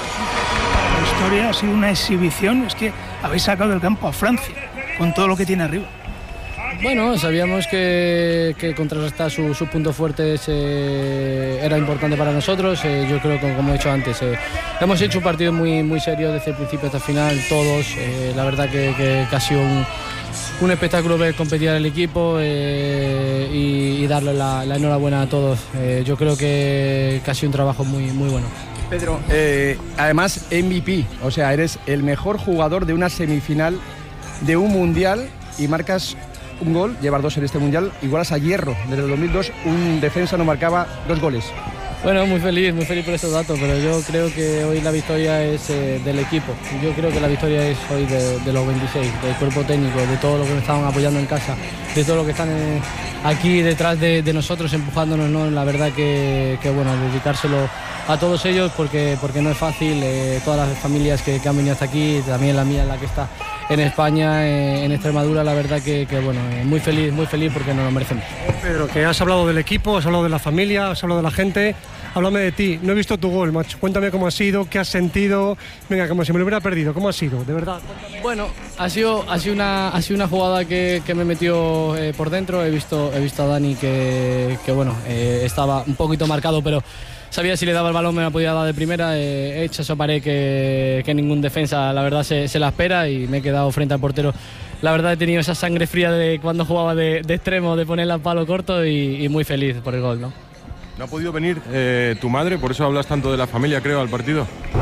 La historia ha sido una exhibición, es que habéis sacado del campo a Francia con todo lo que tiene arriba. Bueno, sabíamos que, que contrarrestar sus su puntos fuertes eh, era importante para nosotros. Eh, yo creo que, como he dicho antes, eh, hemos hecho un partido muy, muy serio desde el principio hasta el final, todos. Eh, la verdad que, que, que ha sido un, un espectáculo ver competir al equipo eh, y, y darle la, la enhorabuena a todos. Eh, yo creo que, que ha sido un trabajo muy, muy bueno. Pedro, eh, además M V P, o sea, eres el mejor jugador de una semifinal de un mundial y marcas un gol, llevas dos en este mundial, igualas a Hierro. Desde el dos mil dos un defensa no marcaba dos goles. Bueno, muy feliz, muy feliz por estos datos, pero yo creo que hoy la victoria es eh, del equipo. Yo creo que la victoria es hoy de, de los veintiséis, del cuerpo técnico, de todo lo que nos estaban apoyando en casa, de todo lo que están eh, aquí detrás de, de nosotros empujándonos, ¿no? La verdad que, que bueno, dedicárselo a todos ellos porque, porque no es fácil. Eh, todas las familias que, que han venido hasta aquí, también la mía, la que está en España, eh, en Extremadura, la verdad que, que bueno, eh, muy feliz, muy feliz porque nos lo merecemos. Pedro, que has hablado del equipo, has hablado de la familia, has hablado de la gente. Háblame de ti, no he visto tu gol, macho. Cuéntame cómo ha sido, qué has sentido. Venga, como si me lo hubiera perdido, ¿cómo ha sido? De verdad. Bueno, ha sido, ha sido, una, ha sido una jugada que, que me metió eh, por dentro. He visto, he visto a Dani que, que bueno, eh, estaba un poquito marcado, pero sabía si le daba el balón me la podía dar de primera. Eh, he hecho esa pared que, que ningún defensa, la verdad, se, se la espera y me he quedado frente al portero. La verdad, he tenido esa sangre fría de cuando jugaba de, de extremo, de ponerla al palo corto y, y muy feliz por el gol, ¿no? ¿No ha podido venir eh, tu madre? Por eso hablas tanto de la familia, creo, al partido.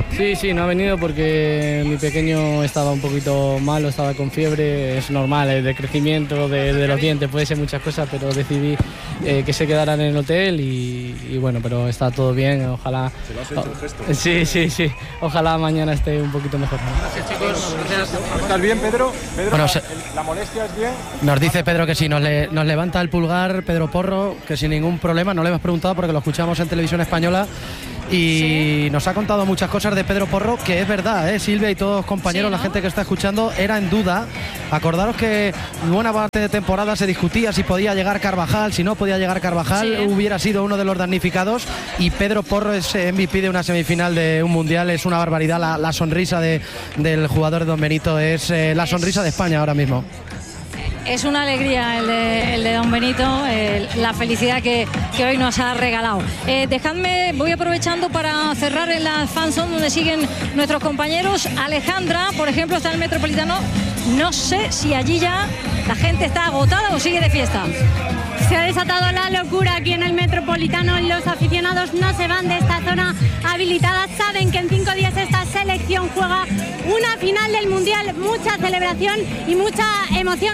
Sí, sí, no ha venido porque mi pequeño estaba un poquito malo, estaba con fiebre, es normal, es de crecimiento, de, de los dientes, puede ser muchas cosas, pero decidí eh, que se quedaran en el hotel y, y bueno, pero está todo bien, ojalá... Se lo has hecho el gesto. Sí, sí, sí, ojalá mañana esté un poquito mejor. Gracias, chicos. Gracias. ¿Estás bien, Pedro? Pedro, Bueno, se... ¿la molestia es bien? Nos dice Pedro que sí, nos, le, nos levanta el pulgar Pedro Porro, que sin ningún problema, no le hemos preguntado porque lo escuchamos en Televisión Española y sí. Nos ha contado muchas cosas de Pedro Porro, que es verdad, ¿eh? Silvia y todos los compañeros, sí, ¿no? La gente que está escuchando, era en duda. Acordaros que buena parte de temporada se discutía si podía llegar Carvajal, si no podía llegar Carvajal, sí. Hubiera sido uno de los damnificados, y Pedro Porro es M V P de una semifinal de un mundial. Es una barbaridad, la, la sonrisa de, del jugador de Don Benito es eh, la sonrisa de España ahora mismo. Es una alegría el de, el de Don Benito, eh, la felicidad que, que hoy nos ha regalado. Eh, dejadme, voy aprovechando para cerrar en la fanzone donde siguen nuestros compañeros. Alejandra, por ejemplo, está en el Metropolitano. No sé si allí ya la gente está agotada o sigue de fiesta. Se ha desatado la locura aquí en el Metropolitano. Los aficionados no se van de esta zona habilitada. Saben que en cinco días esta selección juega una final del Mundial. Mucha celebración y mucha emoción.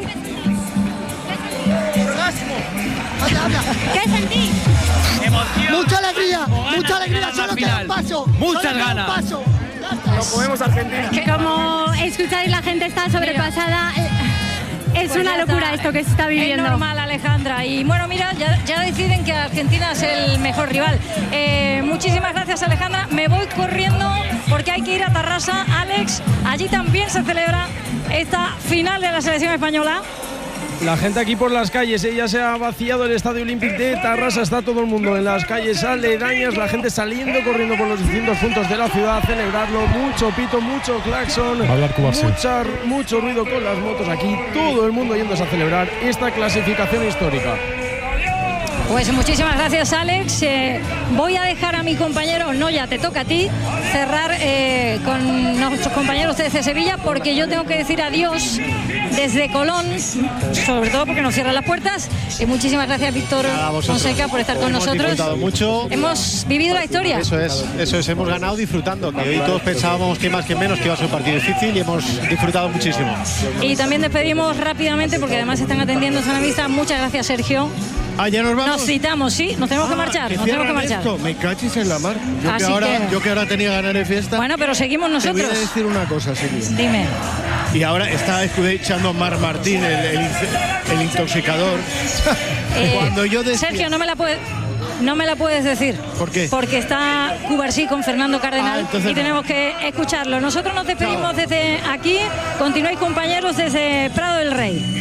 ¿Qué sentís? Emoción. Mucha alegría, mucha alegría. Solo queda un paso. Muchas ganas. No podemos Argentina. Como escucháis, la gente está sobrepasada. Es pues una locura esto que se está viviendo. Es normal, Alejandra. Y bueno, mira, ya, ya deciden que Argentina es el mejor rival. Eh, muchísimas gracias, Alejandra. Me voy corriendo porque hay que ir a Tarrasa. Alex, allí también se celebra esta final de la selección española. La gente aquí por las calles, ¿eh? Ya se ha vaciado el Estadio Olímpico de Tarrasa, está todo el mundo en las calles aledañas, la gente saliendo, corriendo por los distintos puntos de la ciudad a celebrarlo, mucho pito, mucho claxon, mucha, mucho ruido con las motos aquí, todo el mundo yéndose a celebrar esta clasificación histórica. Pues muchísimas gracias, Alex. Eh, voy a dejar a mi compañero, no, ya te toca a ti, cerrar eh, con nuestros compañeros desde Sevilla, porque yo tengo que decir adiós desde Colón, sobre todo porque nos cierran las puertas. Eh, muchísimas gracias, Víctor Fonseca, por estar con hemos nosotros. Disfrutado mucho. Hemos vivido la historia. Eso es, eso es, hemos ganado disfrutando, que hoy todos pensábamos que más que menos que iba a ser un partido difícil y hemos disfrutado muchísimo. Y también despedimos rápidamente, porque además están atendiendo a la vista. Muchas gracias, Sergio. Ah, ya nos vamos. Nos citamos, sí, nos tenemos ah, que marchar. Que nos tenemos que marchar. Esto. Me cachis en la mar. Yo que, ahora, que... yo que ahora tenía ganas de fiesta. Bueno, pero seguimos nosotros. Te voy a decir una cosa, Silvia. Dime. Y ahora está echando Mar Martín, el, el, el intoxicador. Eh, Cuando yo decía... Sergio, no me la puedes. No me la puedes decir. ¿Por qué? Porque está Cubarsí con Fernando Cardenal, ah, entonces... y tenemos que escucharlo. Nosotros nos despedimos no. desde aquí. Continuáis, compañeros, desde Prado del Rey.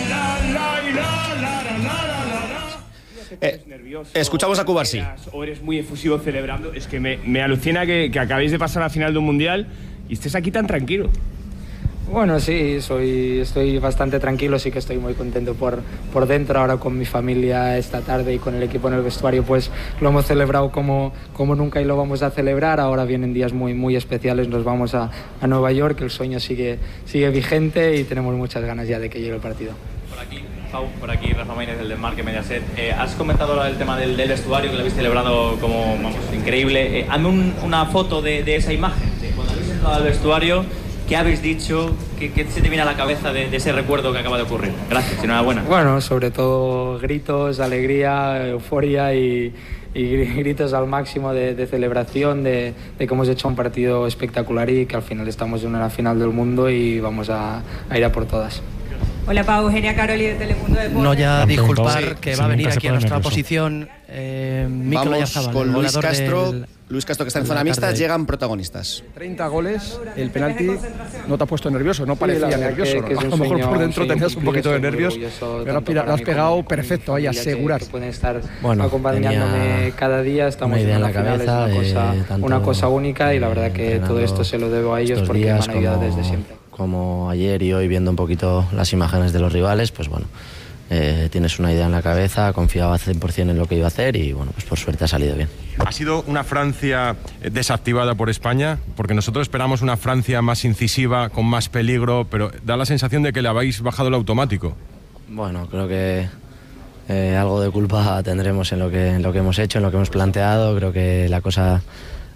Eh, escuchamos a Cubarsí. O eres muy efusivo celebrando. Es que me, me alucina que, que acabéis de pasar a la final de un mundial y estés aquí tan tranquilo. Bueno, sí, soy, estoy bastante tranquilo, sí que estoy muy contento por, por dentro. Ahora con mi familia esta tarde y con el equipo en el vestuario, pues lo hemos celebrado como, como nunca y lo vamos a celebrar. Ahora vienen días muy, muy especiales, nos vamos a, a Nueva York, el sueño sigue, sigue vigente y tenemos muchas ganas ya de que llegue el partido. Por aquí, Pau, por aquí Rafa Maínez del Desmarque Mediaset. Eh, has comentado ahora el tema del, del vestuario, que lo habéis celebrado como, vamos, increíble. Eh, hazme un, una foto de, de esa imagen, de cuando habéis entrado al vestuario. ¿Qué habéis dicho? ¿Qué, qué se te viene a la cabeza de, de ese recuerdo que acaba de ocurrir? Gracias, enhorabuena. Bueno, sobre todo gritos, alegría, euforia y, y gritos al máximo de, de celebración, de, de que hemos hecho un partido espectacular y que al final estamos en una final del mundo y vamos a, a ir a por todas. Hola, Pau, Eugenia Caroli de Telemundo Deportes. No, ya disculpar sí, que sí, va a venir aquí a nuestra nervioso. posición. Eh, Vamos con Luis Castro. Del... Luis Castro, que está en zona mixta, llegan protagonistas. treinta goles, el penalti no te ha puesto nervioso, no parecía sí, nervioso. Que, que ¿no? A lo mejor por dentro tenías un poquito de nervios, pero lo has pegado perfecto ahí, asegurar. Que pueden estar bueno, acompañándome cada día, estamos en la final, es una, cosa, eh, una cosa única y la verdad que todo esto se lo debo a ellos porque me han ayudado como, desde siempre. Como ayer y hoy viendo un poquito las imágenes de los rivales, pues bueno, eh, tienes una idea en la cabeza, confiaba cien por ciento en lo que iba a hacer y bueno, pues por suerte ha salido bien. ¿Ha sido una Francia desactivada por España? Porque nosotros esperamos una Francia más incisiva, con más peligro, pero da la sensación de que le habéis bajado el automático. Bueno, creo que eh, algo de culpa tendremos en lo que, en lo que hemos hecho, en lo que hemos planteado. Creo que la cosa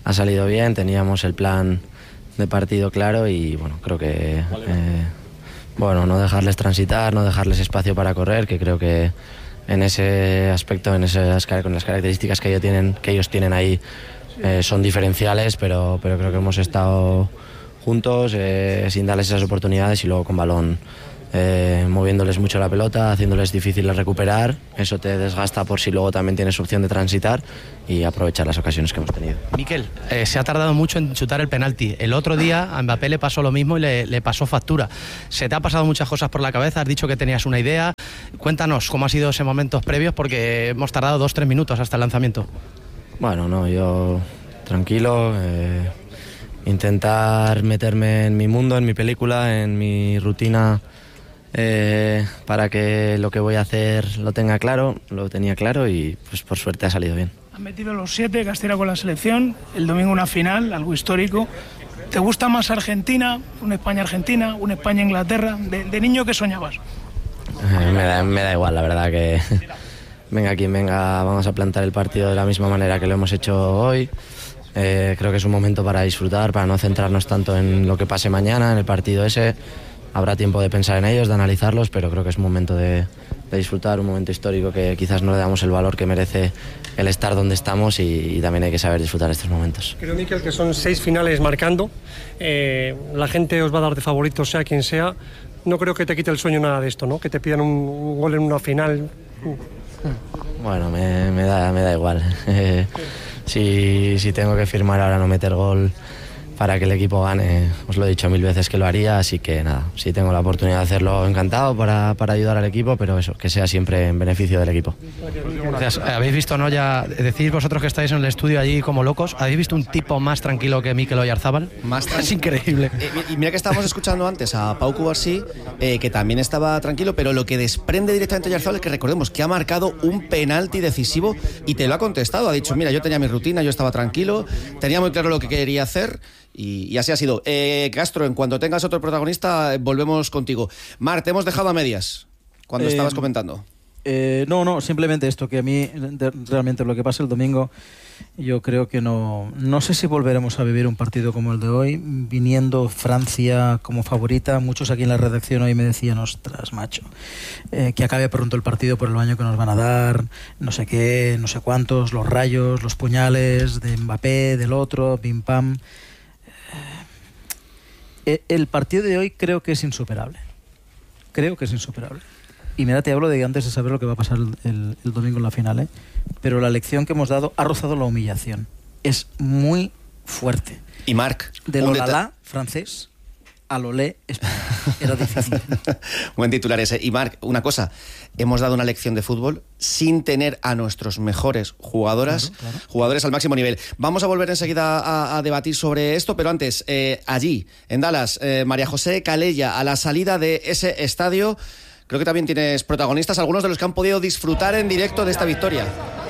ha salido bien, teníamos el plan de partido claro y bueno, creo que eh, bueno, no dejarles transitar, no dejarles espacio para correr, que creo que en ese aspecto, en esas, con las características que ellos tienen, que ellos tienen ahí eh, son diferenciales, pero, pero creo que hemos estado juntos eh, sin darles esas oportunidades y luego con balón eh, moviéndoles mucho la pelota, haciéndoles difícil de recuperar. Eso te desgasta por si luego también tienes opción de transitar y aprovechar las ocasiones que hemos tenido. Miquel, eh, se ha tardado mucho en chutar el penalti. El otro día a Mbappé le pasó lo mismo y le, le pasó factura. Se te ha pasado muchas cosas por la cabeza, has dicho que tenías una idea. Cuéntanos cómo ha sido ese momentos previos, porque hemos tardado dos, tres minutos hasta el lanzamiento. Bueno, no, yo tranquilo, eh, intentar meterme en mi mundo, en mi película, en mi rutina, eh, para que lo que voy a hacer lo tenga claro, lo tenía claro y pues por suerte ha salido bien. Han metido los siete que has tirado con la selección, el domingo una final, algo histórico. ¿Te gusta más Argentina, una España-Argentina, una España-Inglaterra? De, de niño, ¿qué soñabas? Eh, me, da, me da igual, la verdad que venga quien venga, vamos a plantar el partido de la misma manera que lo hemos hecho hoy. Eh, creo que es un momento para disfrutar, para no centrarnos tanto en lo que pase mañana, en el partido ese. Habrá tiempo de pensar en ellos, de analizarlos, pero creo que es un momento de, de disfrutar, un momento histórico que quizás no le damos el valor que merece el estar donde estamos y, y también hay que saber disfrutar estos momentos. Creo, Miquel, que son seis finales marcando. Eh, la gente os va a dar de favorito, sea quien sea. No creo que te quite el sueño nada de esto, ¿no? Que te pidan un, un gol en una final. Bueno, me, me, da, me da igual. si, si tengo que firmar ahora no meter gol para que el equipo gane, os lo he dicho mil veces que lo haría, así que nada, si tengo la oportunidad de hacerlo, encantado para, para ayudar al equipo, pero eso, que sea siempre en beneficio del equipo. Gracias. Habéis visto, ¿no? Ya decís vosotros que estáis en el estudio allí como locos, ¿habéis visto un tipo más tranquilo que Mikel Oyarzabal? Más es increíble. Eh, y mira que estábamos escuchando antes a Pau Cubarsí, eh, que también estaba tranquilo, pero lo que desprende directamente Oyarzabal es que recordemos que ha marcado un penalti decisivo y te lo ha contestado. Ha dicho, mira, yo tenía mi rutina, yo estaba tranquilo, tenía muy claro lo que quería hacer. Y, y así ha sido. Eh, Castro, en cuanto tengas otro protagonista, volvemos contigo. Mar, te hemos dejado a medias cuando eh, estabas comentando. Eh, no, no, simplemente esto, que a mí de, realmente lo que pasa el domingo, yo creo que no, no sé si volveremos a vivir un partido como el de hoy, viniendo Francia como favorita. Muchos aquí en la redacción hoy me decían, ostras, macho, eh, que acabe pronto el partido por el baño que nos van a dar, no sé qué, no sé cuántos, los rayos, los puñales de Mbappé, del otro, pim pam. El partido de hoy creo que es insuperable. Creo que es insuperable. Y mira, te hablo de antes de saber lo que va a pasar el, el, el domingo en la final, ¿eh? Pero la lección que hemos dado ha rozado la humillación. Es muy fuerte. Y Marc, del Olala francés al Olé español. Era difícil. Buen titular ese. Y Marc, una cosa, hemos dado una lección de fútbol sin tener a nuestros mejores jugadoras, claro, claro. jugadores al máximo nivel. Vamos a volver enseguida a, a debatir sobre esto, pero antes, eh, allí, en Dallas, eh, María José Calella, a la salida de ese estadio, creo que también tienes protagonistas, algunos de los que han podido disfrutar en directo de esta victoria.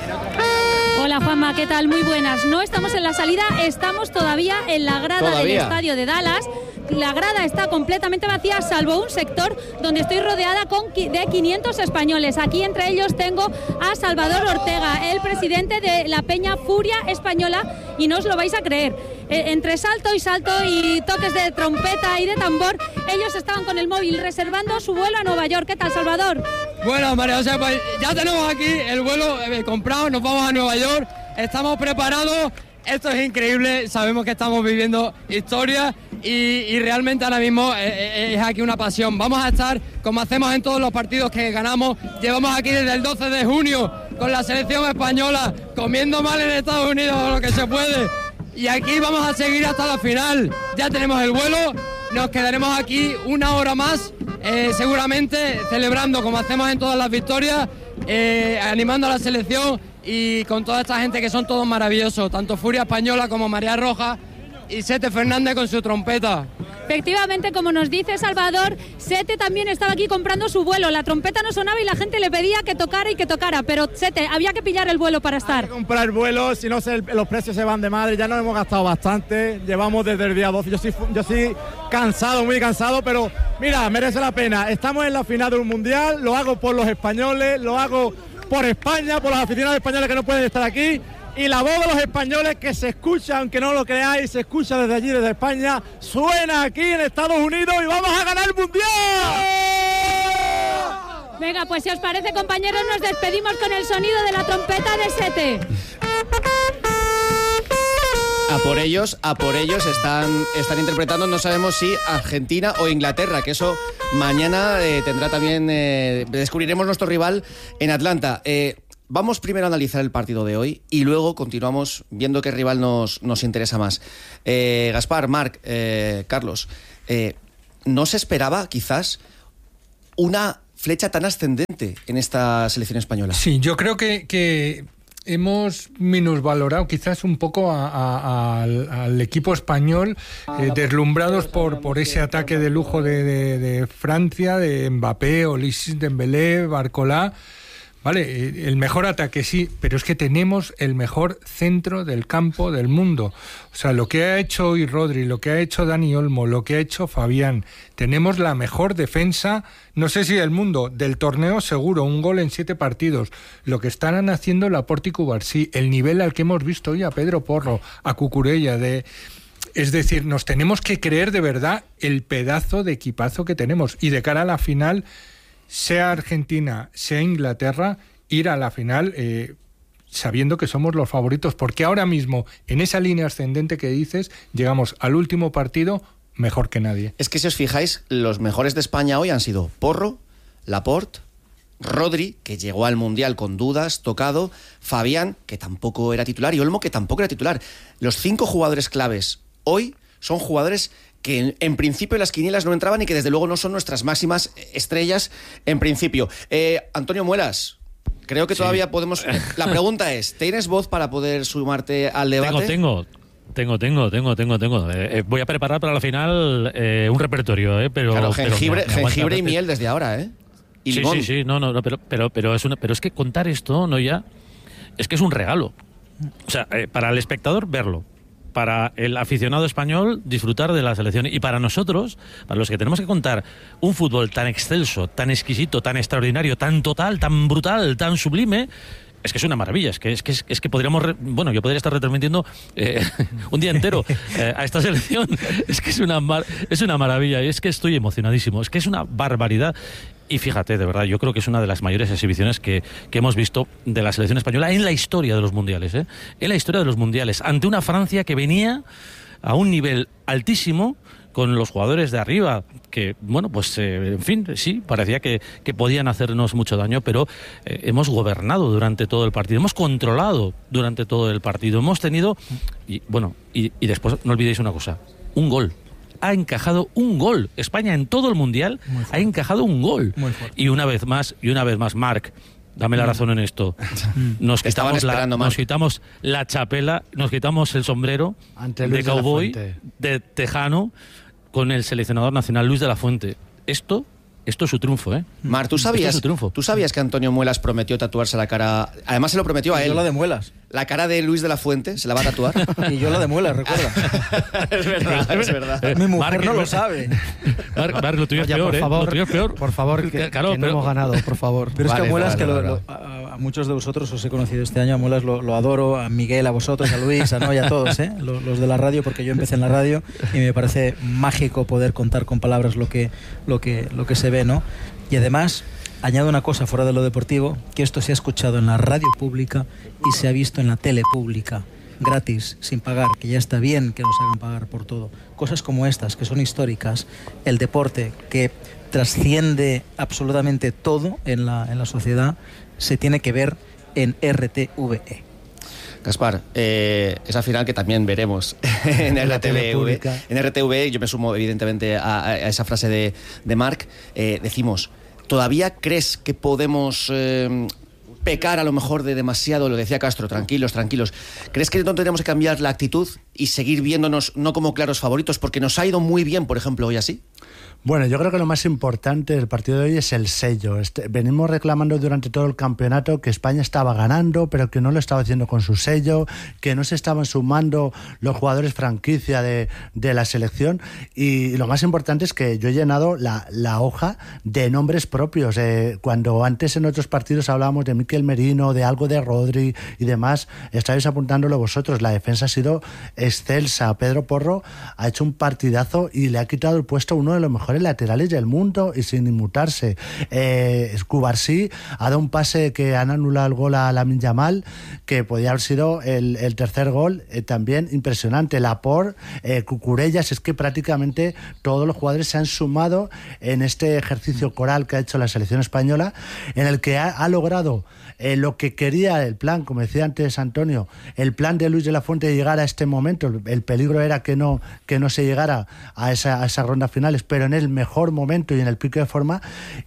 Hola Juanma, ¿qué tal? Muy buenas. No estamos en la salida, estamos todavía en la grada ¿Todavía? del estadio de Dallas. La grada está completamente vacía, salvo un sector donde estoy rodeada con de quinientos españoles. Aquí entre ellos tengo a Salvador Ortega, el presidente de la Peña Furia Española, y no os lo vais a creer. Eh, entre salto y salto y toques de trompeta y de tambor, ellos estaban con el móvil reservando su vuelo a Nueva York. ¿Qué tal, Salvador? Bueno, María José, pues ya tenemos aquí el vuelo eh, comprado, nos vamos a Nueva York, estamos preparados. Esto es increíble, sabemos que estamos viviendo historia y, y realmente ahora mismo es, es aquí una pasión. Vamos a estar, como hacemos en todos los partidos que ganamos, llevamos aquí desde el doce de junio con la selección española, comiendo mal en Estados Unidos lo que se puede. Y aquí vamos a seguir hasta la final. Ya tenemos el vuelo, nos quedaremos aquí una hora más, eh, seguramente celebrando como hacemos en todas las victorias, eh, animando a la selección. Y con toda esta gente que son todos maravillosos, tanto Furia Española como María Roja y Sete Fernández con su trompeta. Efectivamente, como nos dice Salvador, Sete también estaba aquí comprando su vuelo. La trompeta no sonaba y la gente le pedía que tocara y que tocara, pero Sete, había que pillar el vuelo para estar. Hay que comprar vuelos, si no se, los precios se van de madre, ya nos hemos gastado bastante, llevamos desde el día doce, yo sí, yo sí cansado, muy cansado, pero mira, merece la pena. Estamos en la final de un mundial, lo hago por los españoles, lo hago por España, por los aficionados españoles que no pueden estar aquí, y la voz de los españoles que se escucha, aunque no lo creáis, se escucha desde allí, desde España, suena aquí en Estados Unidos y vamos a ganar el Mundial. Venga, pues si os parece, compañeros, nos despedimos con el sonido de la trompeta de Sete. A por ellos, a por ellos están, están interpretando, no sabemos si Argentina o Inglaterra, que eso mañana eh, tendrá también, eh, descubriremos nuestro rival en Atlanta. Eh, vamos primero a analizar el partido de hoy y luego continuamos viendo qué rival nos, nos interesa más. Eh, Gaspar, Marc, eh, Carlos, eh, ¿no se esperaba quizás una flecha tan ascendente en esta selección española? Sí, yo creo que... que... hemos minusvalorado quizás un poco a, a, a, al, al equipo español, eh, deslumbrados por, por ese ataque de lujo de, de, de Francia, de Mbappé, Ulisses Dembélé, Barcola. Vale, el mejor ataque sí, pero es que tenemos el mejor centro del campo del mundo. O sea, lo que ha hecho hoy Rodri, lo que ha hecho Dani Olmo, lo que ha hecho Fabián, tenemos la mejor defensa, no sé si del mundo, del torneo seguro, un gol en siete partidos. Lo que están haciendo Laporte y Cubarsí, el nivel al que hemos visto hoy a Pedro Porro, a Cucurella, de... Es decir, nos tenemos que creer de verdad el pedazo de equipazo que tenemos. Y de cara a la final, sea Argentina, sea Inglaterra, ir a la final eh, sabiendo que somos los favoritos, porque ahora mismo, en esa línea ascendente que dices, llegamos al último partido mejor que nadie. Es que si os fijáis, los mejores de España hoy han sido Porro, Laporte, Rodri, que llegó al Mundial con dudas, tocado, Fabián, que tampoco era titular, y Olmo, que tampoco era titular. Los cinco jugadores claves hoy son jugadores que en, en principio en las quinielas no entraban y que desde luego no son nuestras máximas estrellas en principio. Eh, Antonio Muelas, creo que sí. Todavía podemos... La pregunta es, ¿tienes voz para poder sumarte al debate? Tengo, tengo, tengo, tengo, tengo, tengo. Eh, voy a preparar para la final eh, un repertorio, eh, pero... Claro, jengibre, pero me, me jengibre y miel desde ahora, ¿eh? Y sí, limón. sí, sí, no, no, no pero, pero, pero, es una, pero es que contar esto, no ya, es que es un regalo. O sea, eh, para el espectador verlo, para el aficionado español disfrutar de la selección y para nosotros, para los que tenemos que contar un fútbol tan excelso, tan exquisito, tan extraordinario, tan total, tan brutal, tan sublime, es que es una maravilla, es que es que, es que podríamos, re, bueno, yo podría estar retransmitiendo eh, un día entero eh, a esta selección, es que es una, mar, es una maravilla y es que estoy emocionadísimo, es que es una barbaridad. Y fíjate, de verdad, yo creo que es una de las mayores exhibiciones que, que hemos visto de la selección española en la historia de los mundiales, ¿eh? En la historia de los mundiales, ante una Francia que venía a un nivel altísimo, con los jugadores de arriba, que, bueno, pues, eh, en fin, sí, parecía que, que podían hacernos mucho daño, pero eh, hemos gobernado durante todo el partido, hemos controlado durante todo el partido, hemos tenido, y bueno, y, y después no olvidéis una cosa, un gol. Ha encajado un gol. España en todo el Mundial ha encajado un gol. Y una vez más, y una vez más, Marc, dame la razón en esto. Nos quitamos, la, nos quitamos la chapela, nos quitamos el sombrero Ante de cowboy, de, de tejano, con el seleccionador nacional Luis de la Fuente. Esto... Esto es su triunfo, ¿eh? Mar, ¿tú sabías, ¿tú sabías que Antonio Muelas prometió tatuarse la cara? Además se lo prometió a él. Y yo la de Muelas. La cara de Luis de la Fuente, se la va a tatuar. Y yo la de Muelas, recuerda. Es verdad, es verdad. Mi mujer Marc, no Marc, lo sabe. Marc, Marc, lo tuyo es Oye, peor, por ¿eh? favor, Lo tuyo es peor. Por favor, que, claro, que no pero, hemos ganado, por favor. Pero vale, es que a Muelas, vale, que vale, lo, vale. lo, a, a muchos de vosotros os he conocido este año, a Muelas lo, lo adoro, a Miguel, a vosotros, a Luis, a Noy, a todos, ¿eh? Los, los de la radio, porque yo empecé en la radio y me parece mágico poder contar con palabras lo que, lo que, lo que se ve, ¿no? Y además... Añado una cosa fuera de lo deportivo, que esto se ha escuchado en la radio pública y se ha visto en la tele pública, gratis, sin pagar, que ya está bien que nos hagan pagar por todo. Cosas como estas, que son históricas, el deporte, que trasciende absolutamente todo en la, en la sociedad, se tiene que ver en R T V E. Gaspar, eh, esa final que también veremos en R T V E. En R T V E, yo me sumo evidentemente a, a esa frase de, de Marc, eh, decimos... ¿Todavía crees que podemos eh, pecar a lo mejor de demasiado? Lo decía Castro, tranquilos, tranquilos. ¿Crees que no tenemos que cambiar la actitud y seguir viéndonos no como claros favoritos? Porque nos ha ido muy bien, por ejemplo, hoy así. Bueno, yo creo que lo más importante del partido de hoy es el sello. Este, venimos reclamando durante todo el campeonato que España estaba ganando, pero que no lo estaba haciendo con su sello, que no se estaban sumando los jugadores franquicia de, de la selección, y lo más importante es que yo he llenado la, la hoja de nombres propios. Eh, cuando antes en otros partidos hablábamos de Mikel Merino, de algo de Rodri y demás, estáis apuntándolo vosotros. La defensa ha sido excelsa. Pedro Porro ha hecho un partidazo y le ha quitado el puesto a uno de los mejores laterales del mundo y sin inmutarse. Eh, Cubarsí ha dado un pase que han anulado el gol a Lamine Yamal, que podía haber sido el, el tercer gol, eh, también impresionante. Laporte, eh, Cucurellas, es que prácticamente todos los jugadores se han sumado en este ejercicio coral que ha hecho la selección española, en el que ha, ha logrado eh, lo que quería el plan, como decía antes Antonio, el plan de Luis de la Fuente de llegar a este momento. El, el peligro era que no, que no se llegara a esa, a esas rondas finales, pero en el mejor momento y en el pico de forma,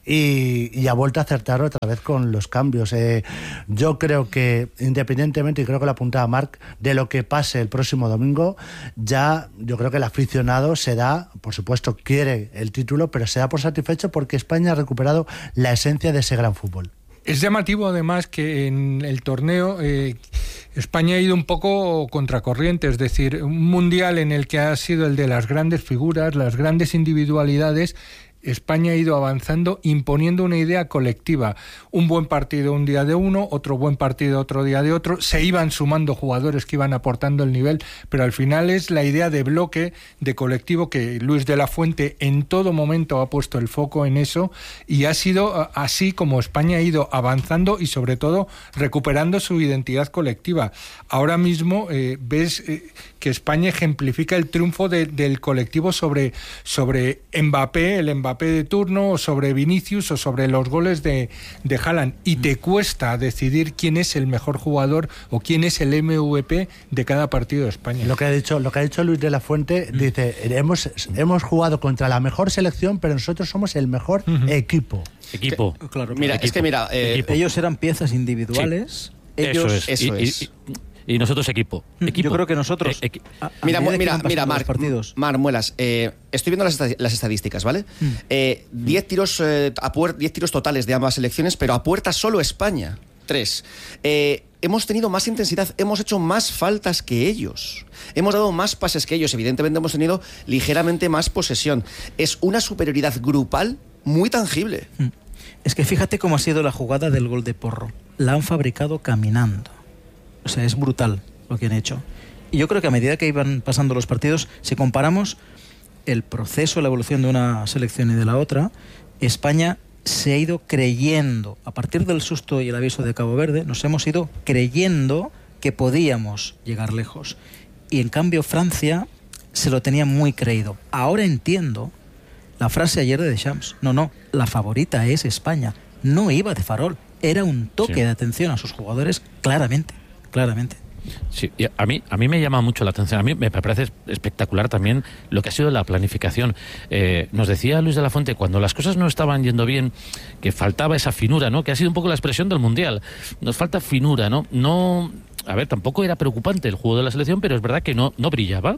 y, y ha vuelto a acertar otra vez con los cambios. Eh, yo creo que independientemente, y creo que lo apuntaba Marc, de lo que pase el próximo domingo, ya yo creo que el aficionado se da, por supuesto quiere el título, pero se da por satisfecho porque España ha recuperado la esencia de ese gran fútbol. Es llamativo además que en el torneo eh, España ha ido un poco contracorriente, es decir, un mundial en el que ha sido el de las grandes figuras, las grandes individualidades. España ha ido avanzando, imponiendo una idea colectiva. Un buen partido un día de uno, otro buen partido otro día de otro. Se iban sumando jugadores que iban aportando el nivel, pero al final es la idea de bloque, de colectivo, que Luis de la Fuente en todo momento ha puesto el foco en eso, y ha sido así como España ha ido avanzando y sobre todo recuperando su identidad colectiva. Ahora mismo eh, ves eh, que España ejemplifica el triunfo de, del colectivo sobre, sobre Mbappé, el Mbappé de turno, o sobre Vinicius, o sobre los goles de, de Haaland, y te cuesta decidir quién es el mejor jugador o quién es el M V P de cada partido de España. Lo que ha dicho, lo que ha dicho Luis de la Fuente, mm. dice, hemos, hemos jugado contra la mejor selección, pero nosotros somos el mejor uh-huh. equipo. Equipo. Que, claro, mira, equipo. es que mira, eh, ellos eran piezas individuales. Sí. Ellos, eso es. Eso y, es. Y, y, y nosotros equipo. equipo. Yo creo que nosotros... Eh, equi- a, a mira, mira, mira, mira, Marc, Marc Muelas, eh, estoy viendo las, las estadísticas, ¿vale? diez mm. eh, tiros eh, a puer- diez tiros totales de ambas selecciones, pero a puerta solo España. tres. Eh, hemos tenido más intensidad, hemos hecho más faltas que ellos. Hemos dado más pases que ellos. Evidentemente hemos tenido ligeramente más posesión. Es una superioridad grupal muy tangible. Mm. Es que fíjate cómo ha sido la jugada del gol de Porro. La han fabricado caminando. O sea, es brutal lo que han hecho. Y yo creo que a medida que iban pasando los partidos, si comparamos el proceso, la evolución de una selección y de la otra, España se ha ido creyendo, a partir del susto y el aviso de Cabo Verde, nos hemos ido creyendo que podíamos llegar lejos. Y en cambio Francia se lo tenía muy creído. Ahora entiendo la frase ayer de Deschamps. No, no, la favorita es España. No iba de farol. Era un toque sí. de atención a sus jugadores, claramente, claramente. Sí, y a mí, a mí me llama mucho la atención. A mí me parece espectacular también lo que ha sido la planificación. Eh, nos decía Luis de la Fuente, cuando las cosas no estaban yendo bien, que faltaba esa finura, ¿no? Que ha sido un poco la expresión del Mundial. Nos falta finura, ¿no? No, a ver, tampoco era preocupante el juego de la selección, pero es verdad que no, no brillaba.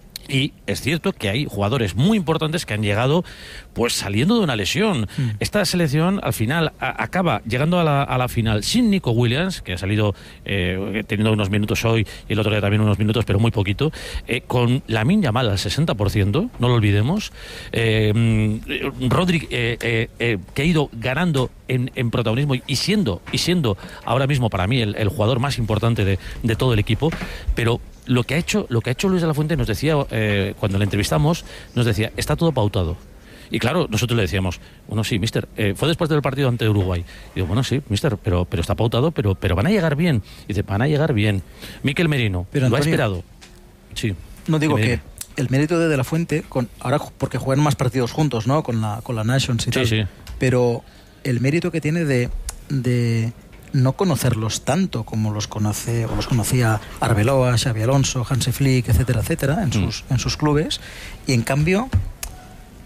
Y es cierto que hay jugadores muy importantes que han llegado pues saliendo de una lesión. Mm. Esta selección al final a, acaba llegando a la, a la final sin Nico Williams, que ha salido eh, teniendo unos minutos hoy y el otro día también unos minutos, pero muy poquito, eh, con Lamine Yamal al sesenta por ciento, no lo olvidemos, eh, Rodri eh, eh, eh, que ha ido ganando en, en protagonismo y siendo, y siendo ahora mismo para mí el, el jugador más importante de, de todo el equipo, pero Lo que ha hecho, lo que ha hecho Luis de la Fuente nos decía, eh, cuando le entrevistamos, nos decía, está todo pautado. Y claro, nosotros le decíamos, bueno, sí, mister, eh, fue después del partido ante Uruguay. Y digo, bueno, sí, mister, pero, pero está pautado, pero, pero van a llegar bien. Y dice, van a llegar bien. Mikel Merino, pero, ¿lo Antonio, ha esperado? Sí. No digo que el mérito de De la Fuente, con, ahora porque juegan más partidos juntos, ¿no? Con la, con la Nations y sí, tal. Sí. Pero el mérito que tiene de... de no conocerlos tanto como los conoce o los conocía Arbeloa, Xabi Alonso, Hansi Flick, etcétera, etcétera, en sus, mm. en sus clubes, y en cambio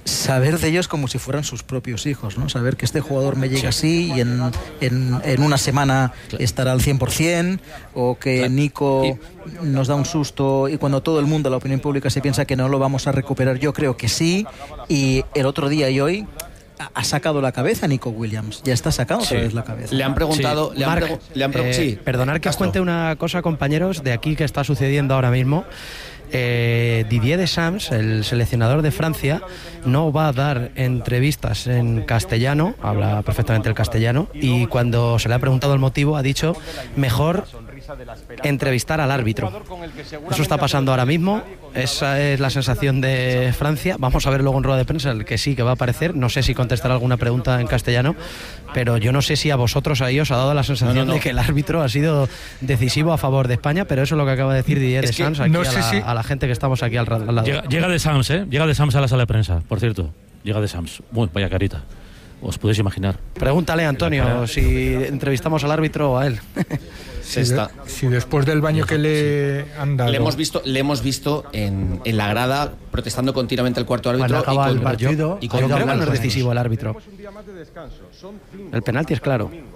saber de ellos como si fueran sus propios hijos, ¿no? Saber que este jugador me llega así y en, en, en una semana estará al cien por ciento, o que Nico nos da un susto y cuando todo el mundo, la opinión pública, se piensa que no lo vamos a recuperar, yo creo que sí, y el otro día y hoy ha sacado la cabeza Nico Williams, ya está sacado otra sí. vez la cabeza. Le han preguntado, sí. le, han Marc, pregu le han preguntado, eh, sí. Perdonar que os cuente una cosa, compañeros, de aquí que está sucediendo ahora mismo. Eh, Didier Deschamps, el seleccionador de Francia, no va a dar entrevistas en castellano, habla perfectamente el castellano, y cuando se le ha preguntado el motivo ha dicho mejor entrevistar al árbitro. Eso está pasando ahora mismo, esa es la sensación de Francia. Vamos a ver luego en rueda de prensa el que sí que va a aparecer, no sé si contestará alguna pregunta en castellano, pero yo no sé si a vosotros ahí os ha dado la sensación no, no, no. de que el árbitro ha sido decisivo a favor de España, pero eso es lo que acaba de decir Didier es Deschamps aquí no a, la, si... a la gente que estamos aquí al, al lado. Llega, llega Deschamps, ¿eh? Llega Deschamps a la sala de prensa, por cierto. Llega Deschamps. Uy, vaya carita. Os podéis imaginar. Pregúntale, Antonio, si entrevistamos al árbitro o a él. Si, de, si después del baño que le han dado... Le hemos visto, le hemos visto en, en la grada protestando continuamente al cuarto árbitro. Bueno, acaba y con, el partido. Y con yo creo que que no es decisivo el árbitro. El penalti es claro.